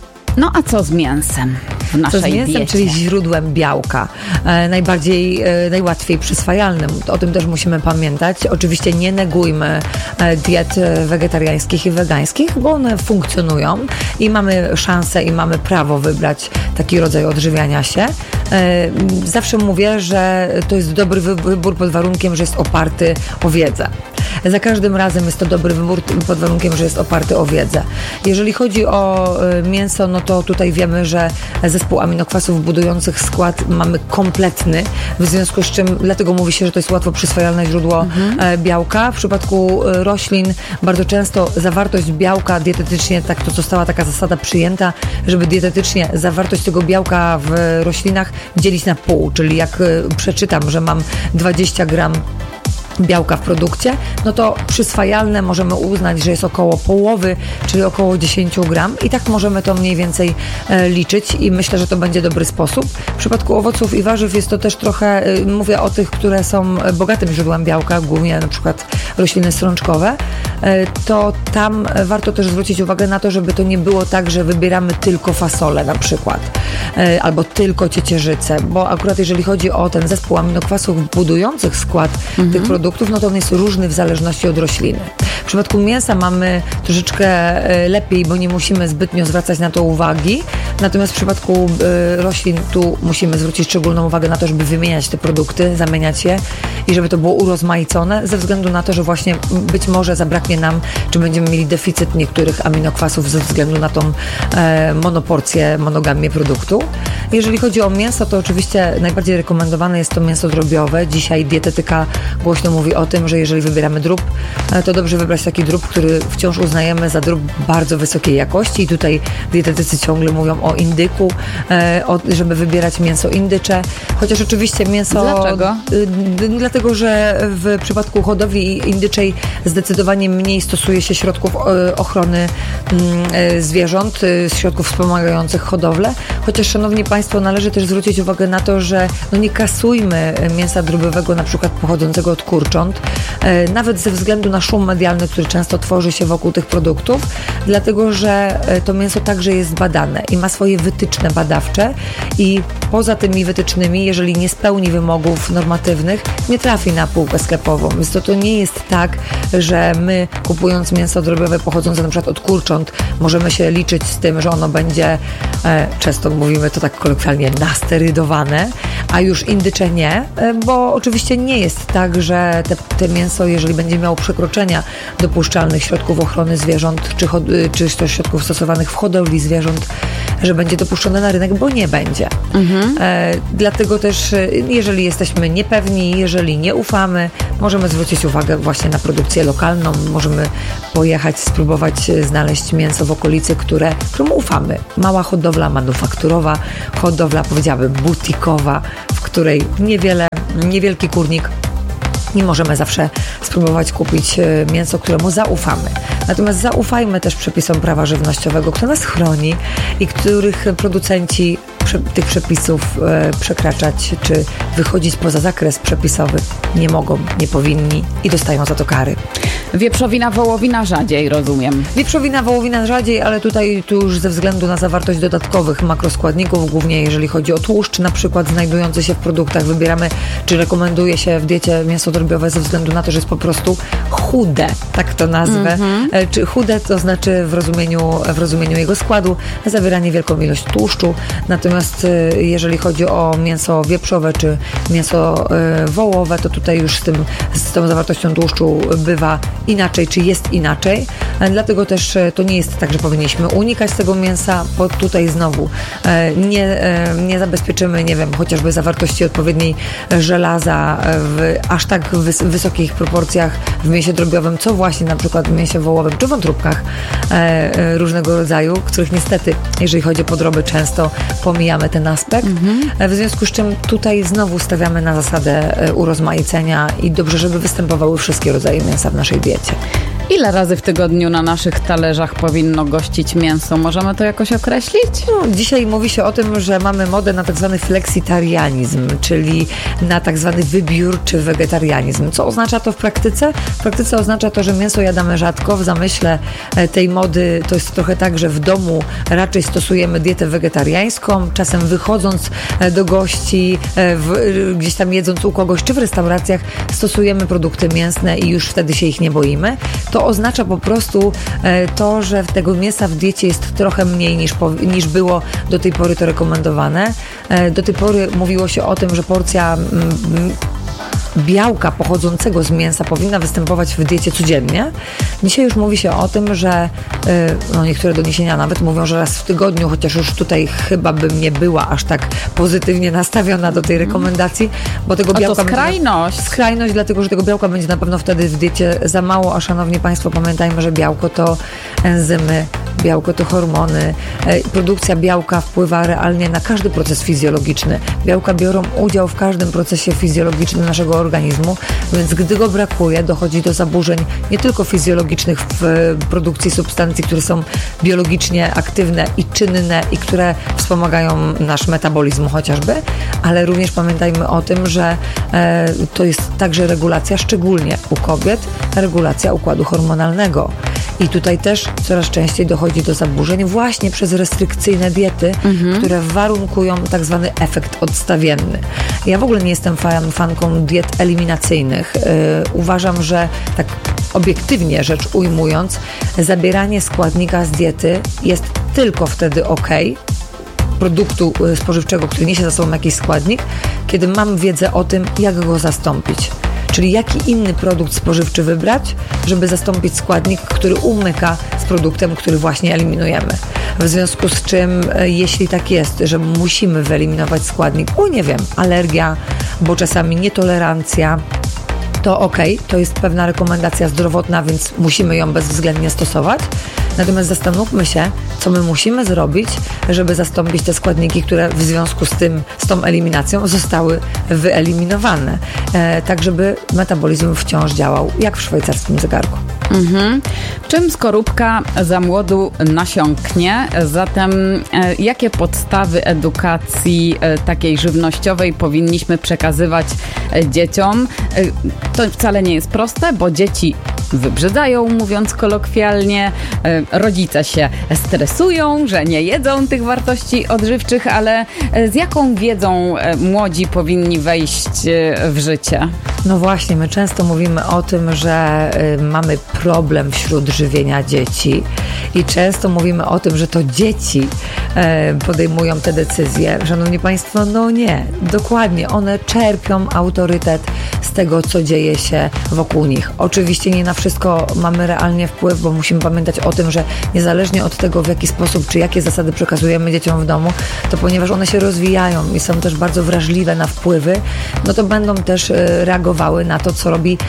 No a co z mięsem w naszej co z mięsem, diecie? czyli źródłem białka. E, najbardziej, e, najłatwiej przyswajalnym. O tym też musimy pamiętać. Oczywiście nie negujmy e, diet wegetariańskich i wegańskich, bo one funkcjonują i mamy szansę i mamy prawo wybrać taki rodzaj odżywiania się. E, zawsze mówię, że to jest dobry wybór pod warunkiem, że jest oparty o wiedzę. Za każdym razem jest to dobry wybór pod warunkiem, że jest oparty o wiedzę. Jeżeli chodzi o mięso, no to tutaj wiemy, że zespół aminokwasów budujących skład mamy kompletny, w związku z czym dlatego mówi się, że to jest łatwo przyswajalne źródło mhm. białka. W przypadku roślin bardzo często zawartość białka dietetycznie, tak to została taka zasada przyjęta, żeby dietetycznie zawartość tego białka w roślinach dzielić na pół, czyli jak przeczytam, że mam dwadzieścia gram białka w produkcie, no to przyswajalne możemy uznać, że jest około połowy, czyli około dziesięć gram i tak możemy to mniej więcej e, liczyć i myślę, że to będzie dobry sposób. W przypadku owoców i warzyw jest to też trochę, e, mówię o tych, które są bogatym źródłem białka, głównie na przykład rośliny strączkowe, e, to tam warto też zwrócić uwagę na to, żeby to nie było tak, że wybieramy tylko fasolę na przykład, e, albo tylko ciecierzycę, bo akurat jeżeli chodzi o ten zespół aminokwasów budujących skład mhm. tych produktów, no to on jest różny w zależności od rośliny. W przypadku mięsa mamy troszeczkę lepiej, bo nie musimy zbytnio zwracać na to uwagi. Natomiast w przypadku y, roślin tu musimy zwrócić szczególną uwagę na to, żeby wymieniać te produkty, zamieniać je i żeby to było urozmaicone, ze względu na to, że właśnie być może zabraknie nam, czy będziemy mieli deficyt niektórych aminokwasów ze względu na tą e, monoporcję, monogamię produktu. Jeżeli chodzi o mięso, to oczywiście najbardziej rekomendowane jest to mięso drobiowe. Dzisiaj dietetyka głośno mówi o tym, że jeżeli wybieramy drób, to dobrze wybrać taki drób, który wciąż uznajemy za drób bardzo wysokiej jakości i tutaj dietetycy ciągle mówią o indyku, żeby wybierać mięso indycze, chociaż oczywiście mięso... Dlaczego? Dlatego, że w przypadku hodowli indyczej zdecydowanie mniej stosuje się środków ochrony zwierząt, środków wspomagających hodowlę, chociaż szanowni państwo, należy też zwrócić uwagę na to, że no nie kasujmy mięsa drobiowego na przykład pochodzącego od kurcząt, nawet ze względu na szum medialny, który często tworzy się wokół tych produktów, dlatego, że to mięso także jest badane i ma swoje wytyczne badawcze i poza tymi wytycznymi, jeżeli nie spełni wymogów normatywnych, nie trafi na półkę sklepową. Więc to, to nie jest tak, że my kupując mięso drobiowe pochodzące na przykład od kurcząt, możemy się liczyć z tym, że ono będzie, e, często mówimy to tak kolokwialnie, nasterydowane, a już indycze nie, e, bo oczywiście nie jest tak, że te, te mięso, jeżeli będzie miało przekroczenia dopuszczalnych środków ochrony zwierząt, czy, czy też środków stosowanych w hodowli zwierząt, że będzie dopuszczone na rynek, bo nie będzie. Mhm. E, dlatego też, jeżeli jesteśmy niepewni, jeżeli nie ufamy, możemy zwrócić uwagę właśnie na produkcję lokalną, możemy pojechać, spróbować znaleźć mięso w okolicy, które, któremu ufamy. Mała hodowla manufakturowa, hodowla, powiedziałabym, butikowa, w której niewiele, niewielki kurnik nie możemy zawsze spróbować kupić mięso, któremu zaufamy. Natomiast zaufajmy też przepisom prawa żywnościowego, które nas chroni i których producenci tych przepisów e, przekraczać czy wychodzić poza zakres przepisowy nie mogą, nie powinni i dostają za to kary. Wieprzowina, wołowina rzadziej, rozumiem. Wieprzowina, wołowina rzadziej, ale tutaj tu już ze względu na zawartość dodatkowych makroskładników, głównie jeżeli chodzi o tłuszcz, na przykład znajdujący się w produktach, wybieramy, czy rekomenduje się w diecie mięso drobiowe ze względu na to, że jest po prostu chude, tak to nazwę. Mm-hmm. Czy chude to znaczy w rozumieniu, w rozumieniu jego składu zawiera niewielką ilość tłuszczu, natomiast jeżeli chodzi o mięso wieprzowe czy mięso wołowe, to tutaj już z, tym, z tą zawartością tłuszczu bywa inaczej, czy jest inaczej. Dlatego też to nie jest tak, że powinniśmy unikać tego mięsa, bo tutaj znowu nie, nie zabezpieczymy, nie wiem, chociażby zawartości odpowiedniej żelaza w aż tak wys- wysokich proporcjach w mięsie drobiowym, co właśnie na przykład w mięsie wołowym czy wątróbkach różnego rodzaju, których niestety, jeżeli chodzi o podroby, często pomijamy ten aspekt. Mhm. W związku z czym tutaj znowu stawiamy na zasadę urozmaicenia i dobrze, żeby występowały wszystkie rodzaje mięsa w naszej diecie. Ile razy w tygodniu na naszych talerzach powinno gościć mięso? Możemy to jakoś określić? No, dzisiaj mówi się o tym, że mamy modę na tak zwany fleksitarianizm, czyli na tak zwany wybiórczy wegetarianizm. Co oznacza to w praktyce? W praktyce oznacza to, że mięso jadamy rzadko. W zamyśle tej mody to jest trochę tak, że w domu raczej stosujemy dietę wegetariańską, czasem wychodząc do gości, w, gdzieś tam jedząc u kogoś, czy w restauracjach stosujemy produkty mięsne i już wtedy się ich nie boimy. To oznacza po prostu to, że tego mięsa w diecie jest trochę mniej niż, niż było do tej pory to rekomendowane. Do tej pory mówiło się o tym, że porcja białka pochodzącego z mięsa powinna występować w diecie codziennie. Dzisiaj już mówi się o tym, że no niektóre doniesienia nawet mówią, że raz w tygodniu, chociaż już tutaj chyba bym nie była aż tak pozytywnie nastawiona do tej rekomendacji, bo tego białka... A to skrajność. Będzie, skrajność, dlatego, że tego białka będzie na pewno wtedy w diecie za mało, a szanowni Państwo, pamiętajmy, że białko to enzymy, białko to hormony. Produkcja białka wpływa realnie na każdy proces fizjologiczny. Białka biorą udział w każdym procesie fizjologicznym naszego organizmu, więc gdy go brakuje, dochodzi do zaburzeń nie tylko fizjologicznych w produkcji substancji, które są biologicznie aktywne i czynne i które wspomagają nasz metabolizm chociażby, ale również pamiętajmy o tym, że e, to jest także regulacja, szczególnie u kobiet, regulacja układu hormonalnego. I tutaj też coraz częściej dochodzi do zaburzeń właśnie przez restrykcyjne diety, mhm. które warunkują tak zwany efekt odstawienny. Ja w ogóle nie jestem fan, fanką diet eliminacyjnych. Yy, uważam, że tak obiektywnie rzecz ujmując, zabieranie składnika z diety jest tylko wtedy ok, produktu spożywczego, który niesie za sobą jakiś składnik, kiedy mam wiedzę o tym, jak go zastąpić. Czyli jaki inny produkt spożywczy wybrać, żeby zastąpić składnik, który umyka z produktem, który właśnie eliminujemy. W związku z czym, jeśli tak jest, że musimy wyeliminować składnik, bo nie wiem, alergia, bo czasami nietolerancja, to okej, okay, to jest pewna rekomendacja zdrowotna, więc musimy ją bezwzględnie stosować. Natomiast zastanówmy się, co my musimy zrobić, żeby zastąpić te składniki, które w związku z tym, z tą eliminacją zostały wyeliminowane. E, tak, żeby metabolizm wciąż działał jak w szwajcarskim zegarku. Mhm. Czym skorupka za młodu nasiąknie? Zatem e, jakie podstawy edukacji e, takiej żywnościowej powinniśmy przekazywać e, dzieciom? E, to wcale nie jest proste, bo dzieci wybrzydzają, mówiąc kolokwialnie. Rodzice się stresują, że nie jedzą tych wartości odżywczych, ale z jaką wiedzą młodzi powinni wejść w życie? No właśnie, my często mówimy o tym, że y, mamy problem wśród żywienia dzieci i często mówimy o tym, że to dzieci y, podejmują te decyzje. Szanowni Państwo, no nie, dokładnie, one czerpią autorytet z tego, co dzieje się wokół nich. Oczywiście nie na wszystko mamy realnie wpływ, bo musimy pamiętać o tym, że niezależnie od tego, w jaki sposób, czy jakie zasady przekazujemy dzieciom w domu, to ponieważ one się rozwijają i są też bardzo wrażliwe na wpływy, no to będą też y, reagowały na to, co robi,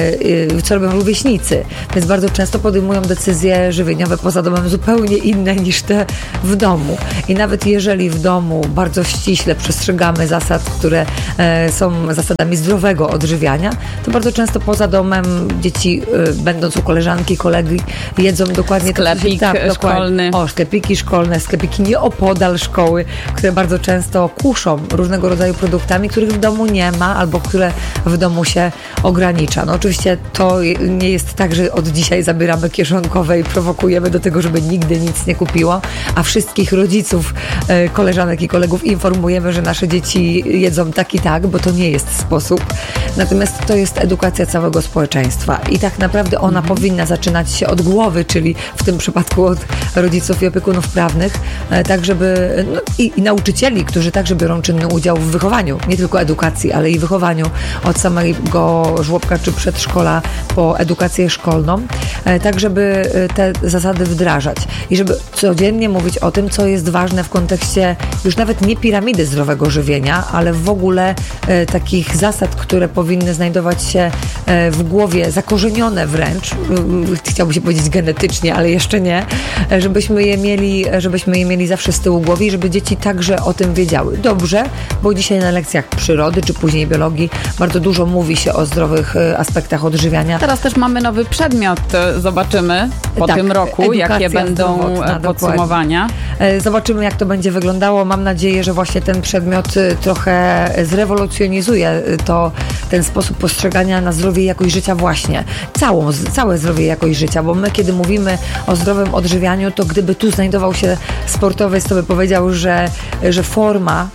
y, co robią rówieśnicy. Więc bardzo często podejmują decyzje żywieniowe poza domem zupełnie inne niż te w domu. I nawet jeżeli w domu bardzo ściśle przestrzegamy zasad, które y, są zasadami zdrowego odżywiania, to bardzo często poza domem dzieci, y, będąc u koleżanki, kolegi, jedzą dokładnie Sklepik to, co się tam, szkolny. O, sklepiki szkolne, sklepiki nieopodal szkoły, które bardzo często kuszą różnego rodzaju produktami, których w domu nie ma, albo które w domu się ogranicza. No oczywiście to nie jest tak, że od dzisiaj zabieramy kieszonkowe i prowokujemy do tego, żeby nigdy nic nie kupiło, a wszystkich rodziców, koleżanek i kolegów informujemy, że nasze dzieci jedzą tak i tak, bo to nie jest sposób. Natomiast to jest edukacja całego społeczeństwa i tak naprawdę ona mhm. powinna zaczynać się od głowy, czyli w tym przypadku od rodziców i opiekunów prawnych, tak żeby no, i, i nauczycieli, którzy także biorą czynny udział w wychowaniu, nie tylko edukacji, ale i wychowaniu od samego żłobka czy przedszkola po edukację szkolną, tak żeby te zasady wdrażać i żeby codziennie mówić o tym, co jest ważne w kontekście już nawet nie piramidy zdrowego żywienia, ale w ogóle e, takich zasad, które powinny znajdować się e, w głowie, zakorzenione wręcz, chciałbym się powiedzieć genetycznie, ale jeszcze nie, żebyśmy je mieli, żebyśmy je mieli zawsze z tyłu głowy i żeby dzieci także o tym wiedziały. Dobrze, bo dzisiaj na lekcjach przyrody czy później biologii bardzo dużo mówi się o zdrowych aspektach odżywiania. Teraz też mamy nowy przedmiot, zobaczymy po tak, tym roku, jakie będą podsumowania. Dokładnie. Zobaczymy, jak to będzie wyglądało. Mam nadzieję, że właśnie ten przedmiot trochę zrewolucjonizuje to, ten sposób postrzegania na zdrowie i jakość życia właśnie. Całą, całe zdrowie i jakość życia, bo my, kiedy mówimy o zdrowym odżywianiu, to gdyby tu znajdował się sportowiec, to by powiedział, że, że forma,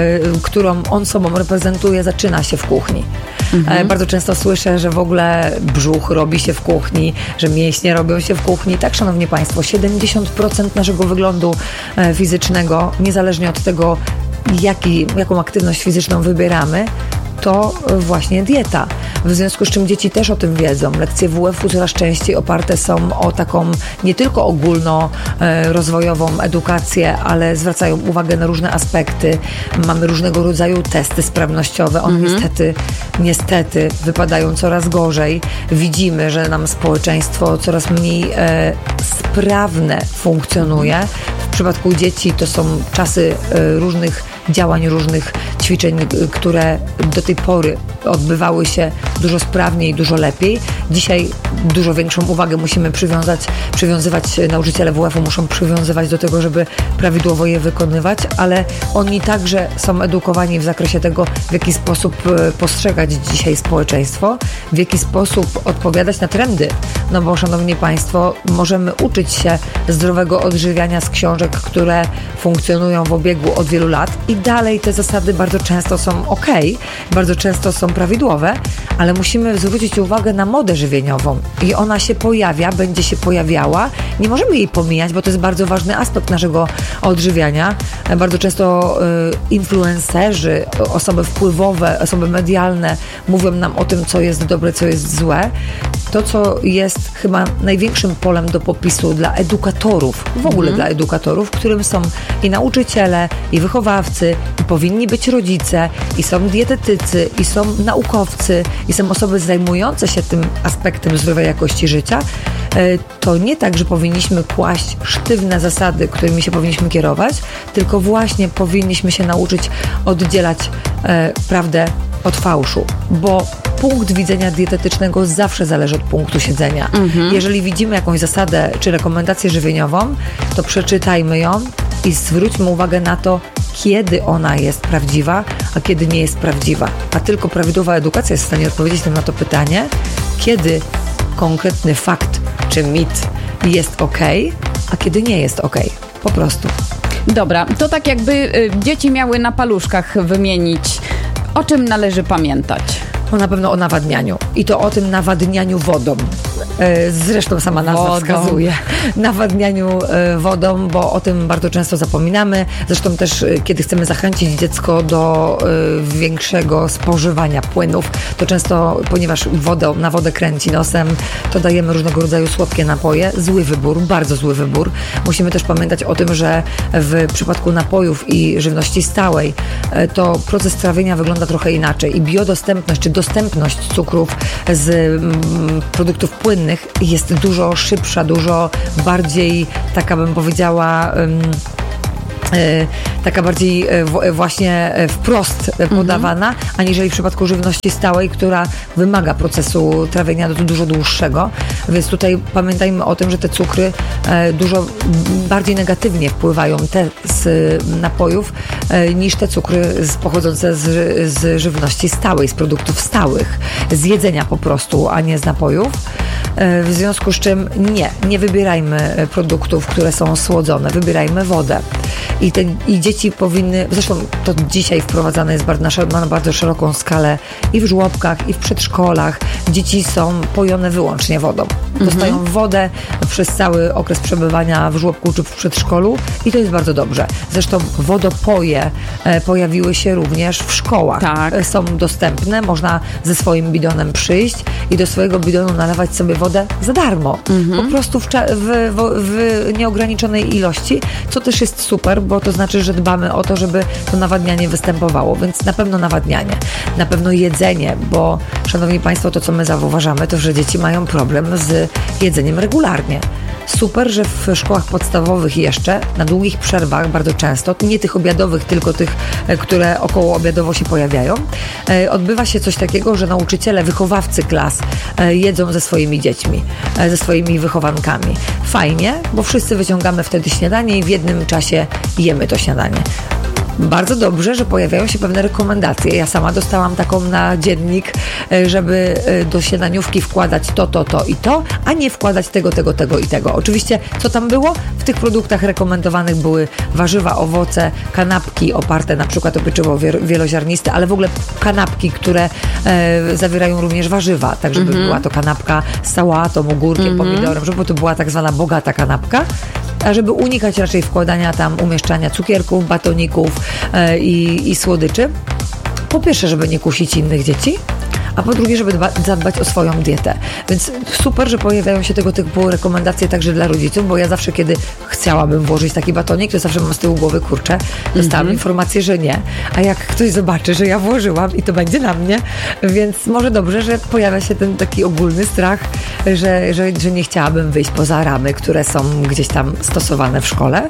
którą on sobą reprezentuje, zaczyna się w kuchni. Mhm. Bardzo często słyszę, że w ogóle brzuch robi się w kuchni, że mięśnie robią się w kuchni. Tak, szanowni Państwo, siedemdziesiąt procent naszego wyglądu fizycznego, niezależnie od tego, jaki, jaką aktywność fizyczną wybieramy, to właśnie dieta. W związku z czym dzieci też o tym wiedzą. Lekcje W F U coraz częściej oparte są o taką nie tylko ogólnorozwojową edukację, ale zwracają uwagę na różne aspekty. Mamy różnego rodzaju testy sprawnościowe. One mhm. niestety, niestety wypadają coraz gorzej. Widzimy, że nam społeczeństwo coraz mniej e, sprawne funkcjonuje. W przypadku dzieci to są czasy e, różnych działań, różnych ćwiczeń, które do tej pory odbywały się dużo sprawniej, dużo lepiej. Dzisiaj dużo większą uwagę musimy przywiązać, przywiązywać, nauczyciele W F U muszą przywiązywać do tego, żeby prawidłowo je wykonywać, ale oni także są edukowani w zakresie tego, w jaki sposób postrzegać dzisiaj społeczeństwo, w jaki sposób odpowiadać na trendy. No bo, szanowni Państwo, możemy uczyć się zdrowego odżywiania z książek, które funkcjonują w obiegu od wielu lat i dalej te zasady bardzo często są ok, bardzo często są prawidłowe, ale musimy zwrócić uwagę na modę żywieniową i ona się pojawia, będzie się pojawiała. Nie możemy jej pomijać, bo to jest bardzo ważny aspekt naszego odżywiania. Bardzo często y, influencerzy, osoby wpływowe, osoby medialne mówią nam o tym, co jest dobre, co jest złe. To, co jest chyba największym polem do popisu dla edukatorów, w ogóle mhm. dla edukatorów, którym są i nauczyciele, i wychowawcy, i powinni być rodzice, i są dietetycy, i są naukowcy, i są osoby zajmujące się tym aspektem zdrowej jakości życia, to nie tak, że powinniśmy kłaść sztywne zasady, którymi się powinniśmy kierować, tylko właśnie powinniśmy się nauczyć oddzielać e, prawdę od fałszu, bo punkt widzenia dietetycznego zawsze zależy od punktu siedzenia. Mhm. Jeżeli widzimy jakąś zasadę czy rekomendację żywieniową, to przeczytajmy ją i zwróćmy uwagę na to, kiedy ona jest prawdziwa, a kiedy nie jest prawdziwa. A tylko prawidłowa edukacja jest w stanie odpowiedzieć nam na to pytanie, kiedy konkretny fakt czy mit jest okej, a kiedy nie jest okej. Po prostu. Dobra, to tak jakby y, dzieci miały na paluszkach wymienić, o czym należy pamiętać. No na pewno o nawadnianiu. I to o tym nawadnianiu wodą. Zresztą sama nazwa wodą. wskazuje. Nawadnianiu wodą, bo o tym bardzo często zapominamy. Zresztą też, kiedy chcemy zachęcić dziecko do większego spożywania płynów, to często, ponieważ wodę, na wodę kręci nosem, to dajemy różnego rodzaju słodkie napoje. Zły wybór, bardzo zły wybór. Musimy też pamiętać o tym, że w przypadku napojów i żywności stałej to proces trawienia wygląda trochę inaczej i biodostępność, czy dostępność cukrów z produktów płynnych jest dużo szybsza, dużo bardziej, taka bym powiedziała, taka bardziej właśnie wprost podawana, mm-hmm. aniżeli w przypadku żywności stałej, która wymaga procesu trawienia dużo dłuższego. Więc tutaj pamiętajmy o tym, że te cukry dużo bardziej negatywnie wpływają, te z napojów, niż te cukry pochodzące z, z żywności stałej, z produktów stałych, z jedzenia po prostu, a nie z napojów. W związku z czym nie, nie wybierajmy produktów, które są słodzone, wybierajmy wodę. I, te, I dzieci powinny, zresztą to dzisiaj wprowadzane jest bardzo, na, na bardzo szeroką skalę i w żłobkach, i w przedszkolach. Dzieci są pojone wyłącznie wodą. Dostają mhm. wodę przez cały okres przebywania w żłobku czy w przedszkolu i to jest bardzo dobrze. Zresztą wodopoje e, pojawiły się również w szkołach. Tak. E, są dostępne, można ze swoim bidonem przyjść i do swojego bidonu nalewać sobie wodę za darmo. Mhm. Po prostu w, w, w, w nieograniczonej ilości, co też jest super, bo to znaczy, że dbamy o to, żeby to nawadnianie występowało, więc na pewno nawadnianie, na pewno jedzenie, bo szanowni Państwo, to co my zauważamy, to że dzieci mają problem z jedzeniem regularnie. Super, że w szkołach podstawowych jeszcze na długich przerwach bardzo często, nie tych obiadowych, tylko tych, które około obiadowo się pojawiają, odbywa się coś takiego, że nauczyciele, wychowawcy klas jedzą ze swoimi dziećmi, ze swoimi wychowankami. Fajnie, bo wszyscy wyciągamy wtedy śniadanie i w jednym czasie jemy to śniadanie. Bardzo dobrze, że pojawiają się pewne rekomendacje. Ja sama dostałam taką na dziennik, żeby do śniadaniówki wkładać to, to, to i to, a nie wkładać tego, tego, tego i tego. Oczywiście, co tam było? W tych produktach rekomendowanych były warzywa, owoce, kanapki oparte na przykład o pieczywo wieloziarniste, ale w ogóle kanapki, które e, zawierają również warzywa, tak żeby mm-hmm. była to kanapka z sałatą, ogórkiem, mm-hmm. pomidorem, żeby to była tak zwana bogata kanapka. A żeby unikać raczej wkładania tam, umieszczania cukierków, batoników e, i, i słodyczy. Po pierwsze, żeby nie kusić innych dzieci, a po drugie, żeby dba- zadbać o swoją dietę. Więc super, że pojawiają się tego typu rekomendacje także dla rodziców, bo ja zawsze, kiedy chciałabym włożyć taki batonik, to zawsze mam z tyłu głowy, kurczę, dostałam mm-hmm. informację, że nie. A jak ktoś zobaczy, że ja włożyłam i to będzie na mnie, więc może dobrze, że pojawia się ten taki ogólny strach, że, że, że nie chciałabym wyjść poza ramy, które są gdzieś tam stosowane w szkole.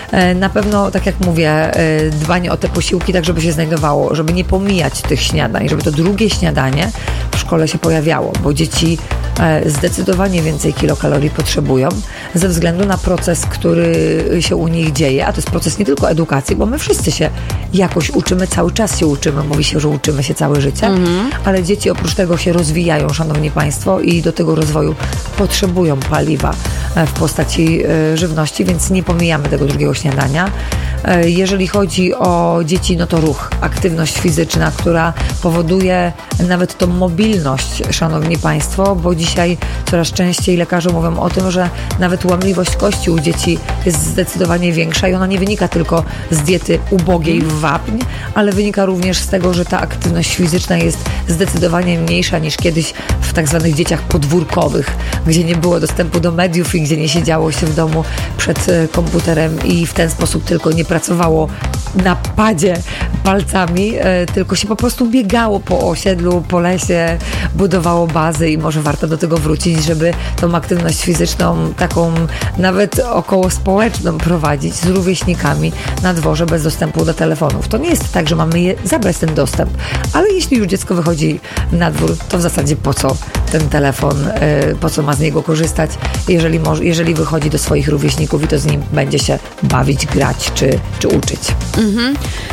Na pewno, tak jak mówię, dbanie o te posiłki, tak żeby się znajdowało, żeby nie pomijać tych śniadań, żeby to drugie śniadanie w szkole się pojawiało, bo dzieci zdecydowanie więcej kilokalorii potrzebują ze względu na proces, który się u nich dzieje, a to jest proces nie tylko edukacji, bo my wszyscy się jakoś uczymy, cały czas się uczymy, mówi się, że uczymy się całe życie, mhm. ale dzieci oprócz tego się rozwijają, szanowni Państwo, i do tego rozwoju potrzebują paliwa w postaci żywności, więc nie pomijamy tego drugiego śniadania. Jeżeli chodzi o dzieci, no to ruch, aktywność fizyczna, która powoduje nawet tą mobilność, szanowni Państwo, bo dzisiaj coraz częściej lekarze mówią o tym, że nawet łamliwość kości u dzieci jest zdecydowanie większa i ona nie wynika tylko z diety ubogiej w wapń, ale wynika również z tego, że ta aktywność fizyczna jest zdecydowanie mniejsza niż kiedyś w tak zwanych dzieciach podwórkowych, gdzie nie było dostępu do mediów i gdzie nie siedziało się w domu przed komputerem i w ten sposób tylko nie pracowało na padzie palcami, tylko się po prostu biegało po osiedlu, po lesie, budowało bazy i może warto do tego wrócić, żeby tą aktywność fizyczną, taką nawet około społeczną prowadzić z rówieśnikami na dworze bez dostępu do telefonów. To nie jest tak, że mamy je zabrać ten dostęp, ale jeśli już dziecko wychodzi na dwór, to w zasadzie po co ten telefon, po co ma z niego korzystać, jeżeli, może, jeżeli wychodzi do swoich rówieśników i to z nim będzie się bawić, grać czy, czy uczyć. Mhm.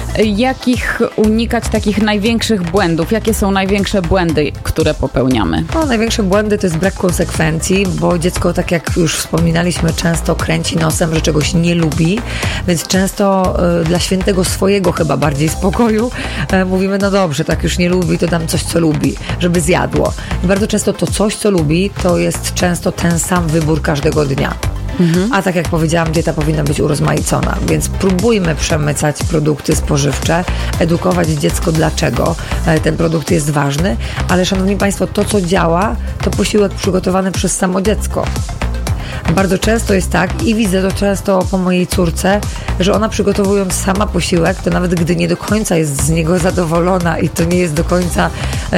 Jakich unikać takich największych błędów? Jakie są największe błędy, które popełniamy? No, największe błędy to jest brak konsekwencji, bo dziecko, tak jak już wspominaliśmy, często kręci nosem, że czegoś nie lubi, więc często y, dla świętego swojego chyba bardziej spokoju y, mówimy, no dobrze, tak już nie lubi, to dam coś, co lubi, żeby zjadło. I bardzo często to coś, co lubi, to jest często ten sam wybór każdego dnia. Mhm. A tak jak powiedziałam, dieta powinna być urozmaicona, więc próbujmy przemycać produkty spożywcze, edukować dziecko, dlaczego ten produkt jest ważny, ale szanowni Państwo, to co działa, to posiłek przygotowany przez samo dziecko. Bardzo często jest tak i widzę to często po mojej córce, że ona przygotowując sama posiłek, to nawet gdy nie do końca jest z niego zadowolona i to nie jest do końca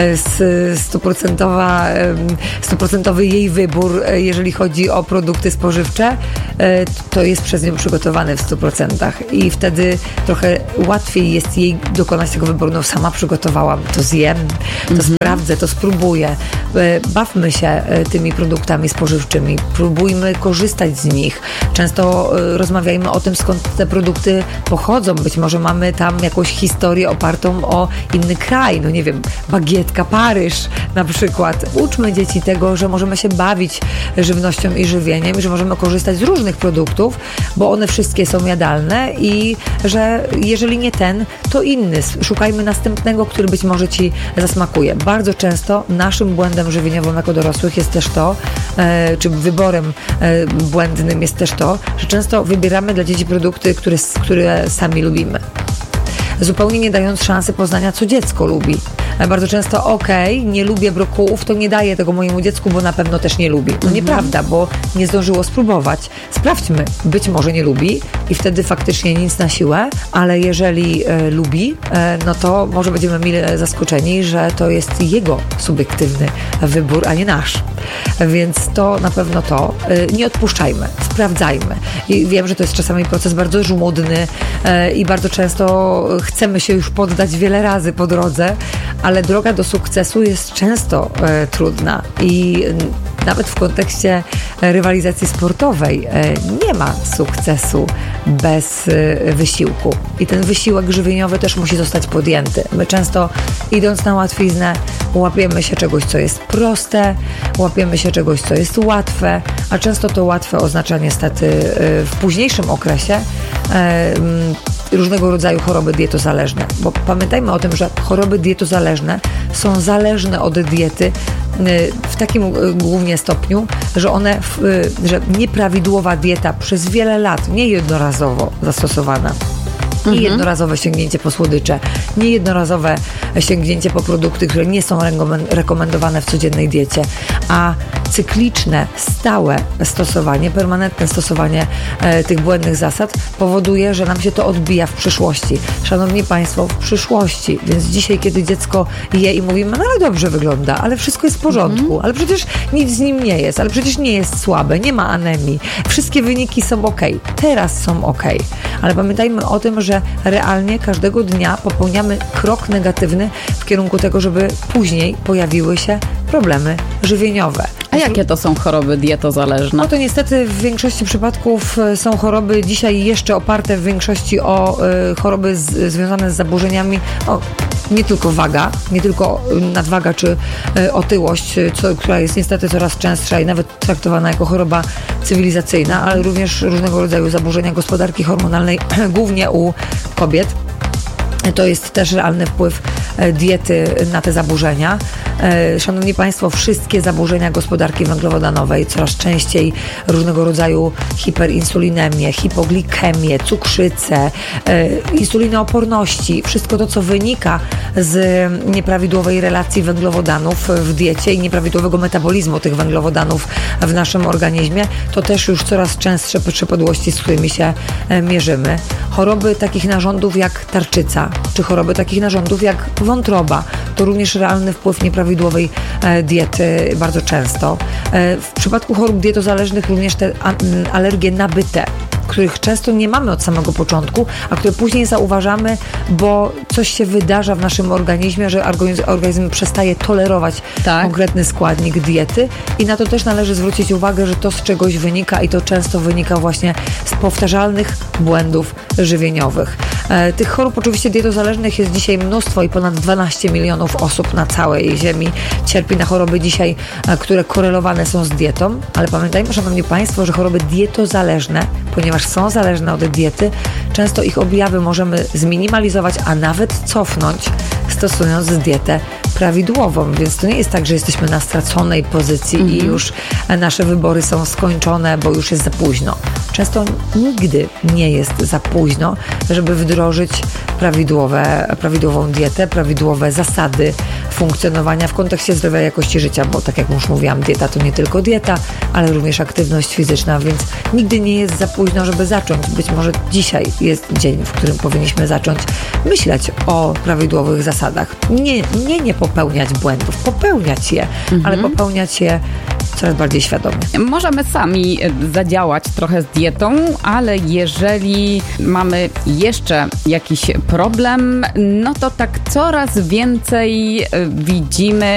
stuprocentowy jej wybór, jeżeli chodzi o produkty spożywcze, to jest przez nią przygotowany w stu procentach i wtedy trochę łatwiej jest jej dokonać tego wyboru. No sama przygotowałam, to zjem, to mhm. sprawdzę, to spróbuję. Bawmy się tymi produktami spożywczymi, próbujmy korzystać z nich. Często y, rozmawiajmy o tym, skąd te produkty pochodzą. Być może mamy tam jakąś historię opartą o inny kraj. No nie wiem, bagietka Paryż na przykład. Uczmy dzieci tego, że możemy się bawić żywnością i żywieniem, że możemy korzystać z różnych produktów, bo one wszystkie są jadalne i że jeżeli nie ten, to inny. Szukajmy następnego, który być może Ci zasmakuje. Bardzo często naszym błędem żywieniowym jako dorosłych jest też to, e, czy wyborem błędnym jest też to, że często wybieramy dla dzieci produkty, które, które sami lubimy. Zupełnie nie dając szansy poznania, co dziecko lubi. Bardzo często, okej, okay, nie lubię brokułów, to nie daję tego mojemu dziecku, bo na pewno też nie lubi. To mhm. nieprawda, bo nie zdążyło spróbować. Sprawdźmy, być może nie lubi i wtedy faktycznie nic na siłę, ale jeżeli e, lubi, e, no to może będziemy mile zaskoczeni, że to jest jego subiektywny wybór, a nie nasz. Więc to na pewno to. E, nie odpuszczajmy, sprawdzajmy. I wiem, że to jest czasami proces bardzo żmudny e, i bardzo często chcemy się już poddać wiele razy po drodze, ale droga do sukcesu jest często e, trudna i nawet w kontekście rywalizacji sportowej e, nie ma sukcesu bez e, wysiłku. I ten wysiłek żywieniowy też musi zostać podjęty. My często idąc na łatwiznę łapiemy się czegoś, co jest proste, łapiemy się czegoś, co jest łatwe, a często to łatwe oznacza niestety e, w późniejszym okresie e, różnego rodzaju choroby dietozależne. Bo pamiętajmy o tym, że choroby dietozależne są zależne od diety w takim głównie stopniu, że one, że nieprawidłowa dieta przez wiele lat, nie jednorazowo zastosowana, nie jednorazowe sięgnięcie po słodycze, nie jednorazowe sięgnięcie po produkty, które nie są rekomendowane w codziennej diecie, a cykliczne, stałe stosowanie, permanentne stosowanie e, tych błędnych zasad powoduje, że nam się to odbija w przyszłości. Szanowni Państwo, w przyszłości. Więc dzisiaj, kiedy dziecko je i mówimy, no ale dobrze wygląda, ale wszystko jest w porządku, mm. ale przecież nic z nim nie jest, ale przecież nie jest słabe, nie ma anemii, wszystkie wyniki są okej, teraz są okej. Ale pamiętajmy o tym, że realnie każdego dnia popełniamy krok negatywny w kierunku tego, żeby później pojawiły się problemy żywieniowe. A jakie to są choroby dietozależne? No to niestety w większości przypadków są choroby dzisiaj jeszcze oparte w większości o y, choroby z, związane z zaburzeniami, o, nie tylko waga, nie tylko nadwaga czy y, otyłość, co, która jest niestety coraz częstsza i nawet traktowana jako choroba cywilizacyjna, ale również różnego rodzaju zaburzenia gospodarki hormonalnej, głównie u kobiet. To jest też realny wpływ diety na te zaburzenia. Szanowni Państwo, wszystkie zaburzenia gospodarki węglowodanowej, coraz częściej różnego rodzaju hiperinsulinemię, hipoglikemię, cukrzycę, insulinooporności, wszystko to, co wynika z nieprawidłowej relacji węglowodanów w diecie i nieprawidłowego metabolizmu tych węglowodanów w naszym organizmie, to też już coraz częstsze przypadłości, z którymi się mierzymy. Choroby takich narządów jak tarczyca, czy choroby takich narządów jak wątroba, to również realny wpływ nieprawidłowej diety bardzo często. W przypadku chorób dietozależnych również te alergie nabyte, których często nie mamy od samego początku, a które później zauważamy, bo coś się wydarza w naszym organizmie, że organizm, organizm przestaje tolerować tak. konkretny składnik diety i na to też należy zwrócić uwagę, że to z czegoś wynika i to często wynika właśnie z powtarzalnych błędów żywieniowych. E, tych chorób oczywiście dietozależnych jest dzisiaj mnóstwo i ponad dwanaście milionów osób na całej ziemi cierpi na choroby dzisiaj, e, które korelowane są z dietą, ale pamiętajmy, szanowni państwo, że choroby dietozależne, ponieważ są zależne od diety, często ich objawy możemy zminimalizować, a nawet cofnąć, stosując dietę prawidłową, więc to nie jest tak, że jesteśmy na straconej pozycji mm-hmm. i już nasze wybory są skończone, bo już jest za późno. Często nigdy nie jest za późno, żeby wdrożyć prawidłowe, prawidłową dietę, prawidłowe zasady funkcjonowania w kontekście zdrowia i jakości życia, bo tak jak już mówiłam, dieta to nie tylko dieta, ale również aktywność fizyczna, więc nigdy nie jest za późno, żeby zacząć. Być może dzisiaj jest dzień, w którym powinniśmy zacząć myśleć o prawidłowych zasadach. Nie, nie, nie popełniać błędów, popełniać je, mhm. ale popełniać je coraz bardziej świadomie. Możemy sami zadziałać trochę z dietą, ale jeżeli mamy jeszcze jakiś problem, no to tak coraz więcej widzimy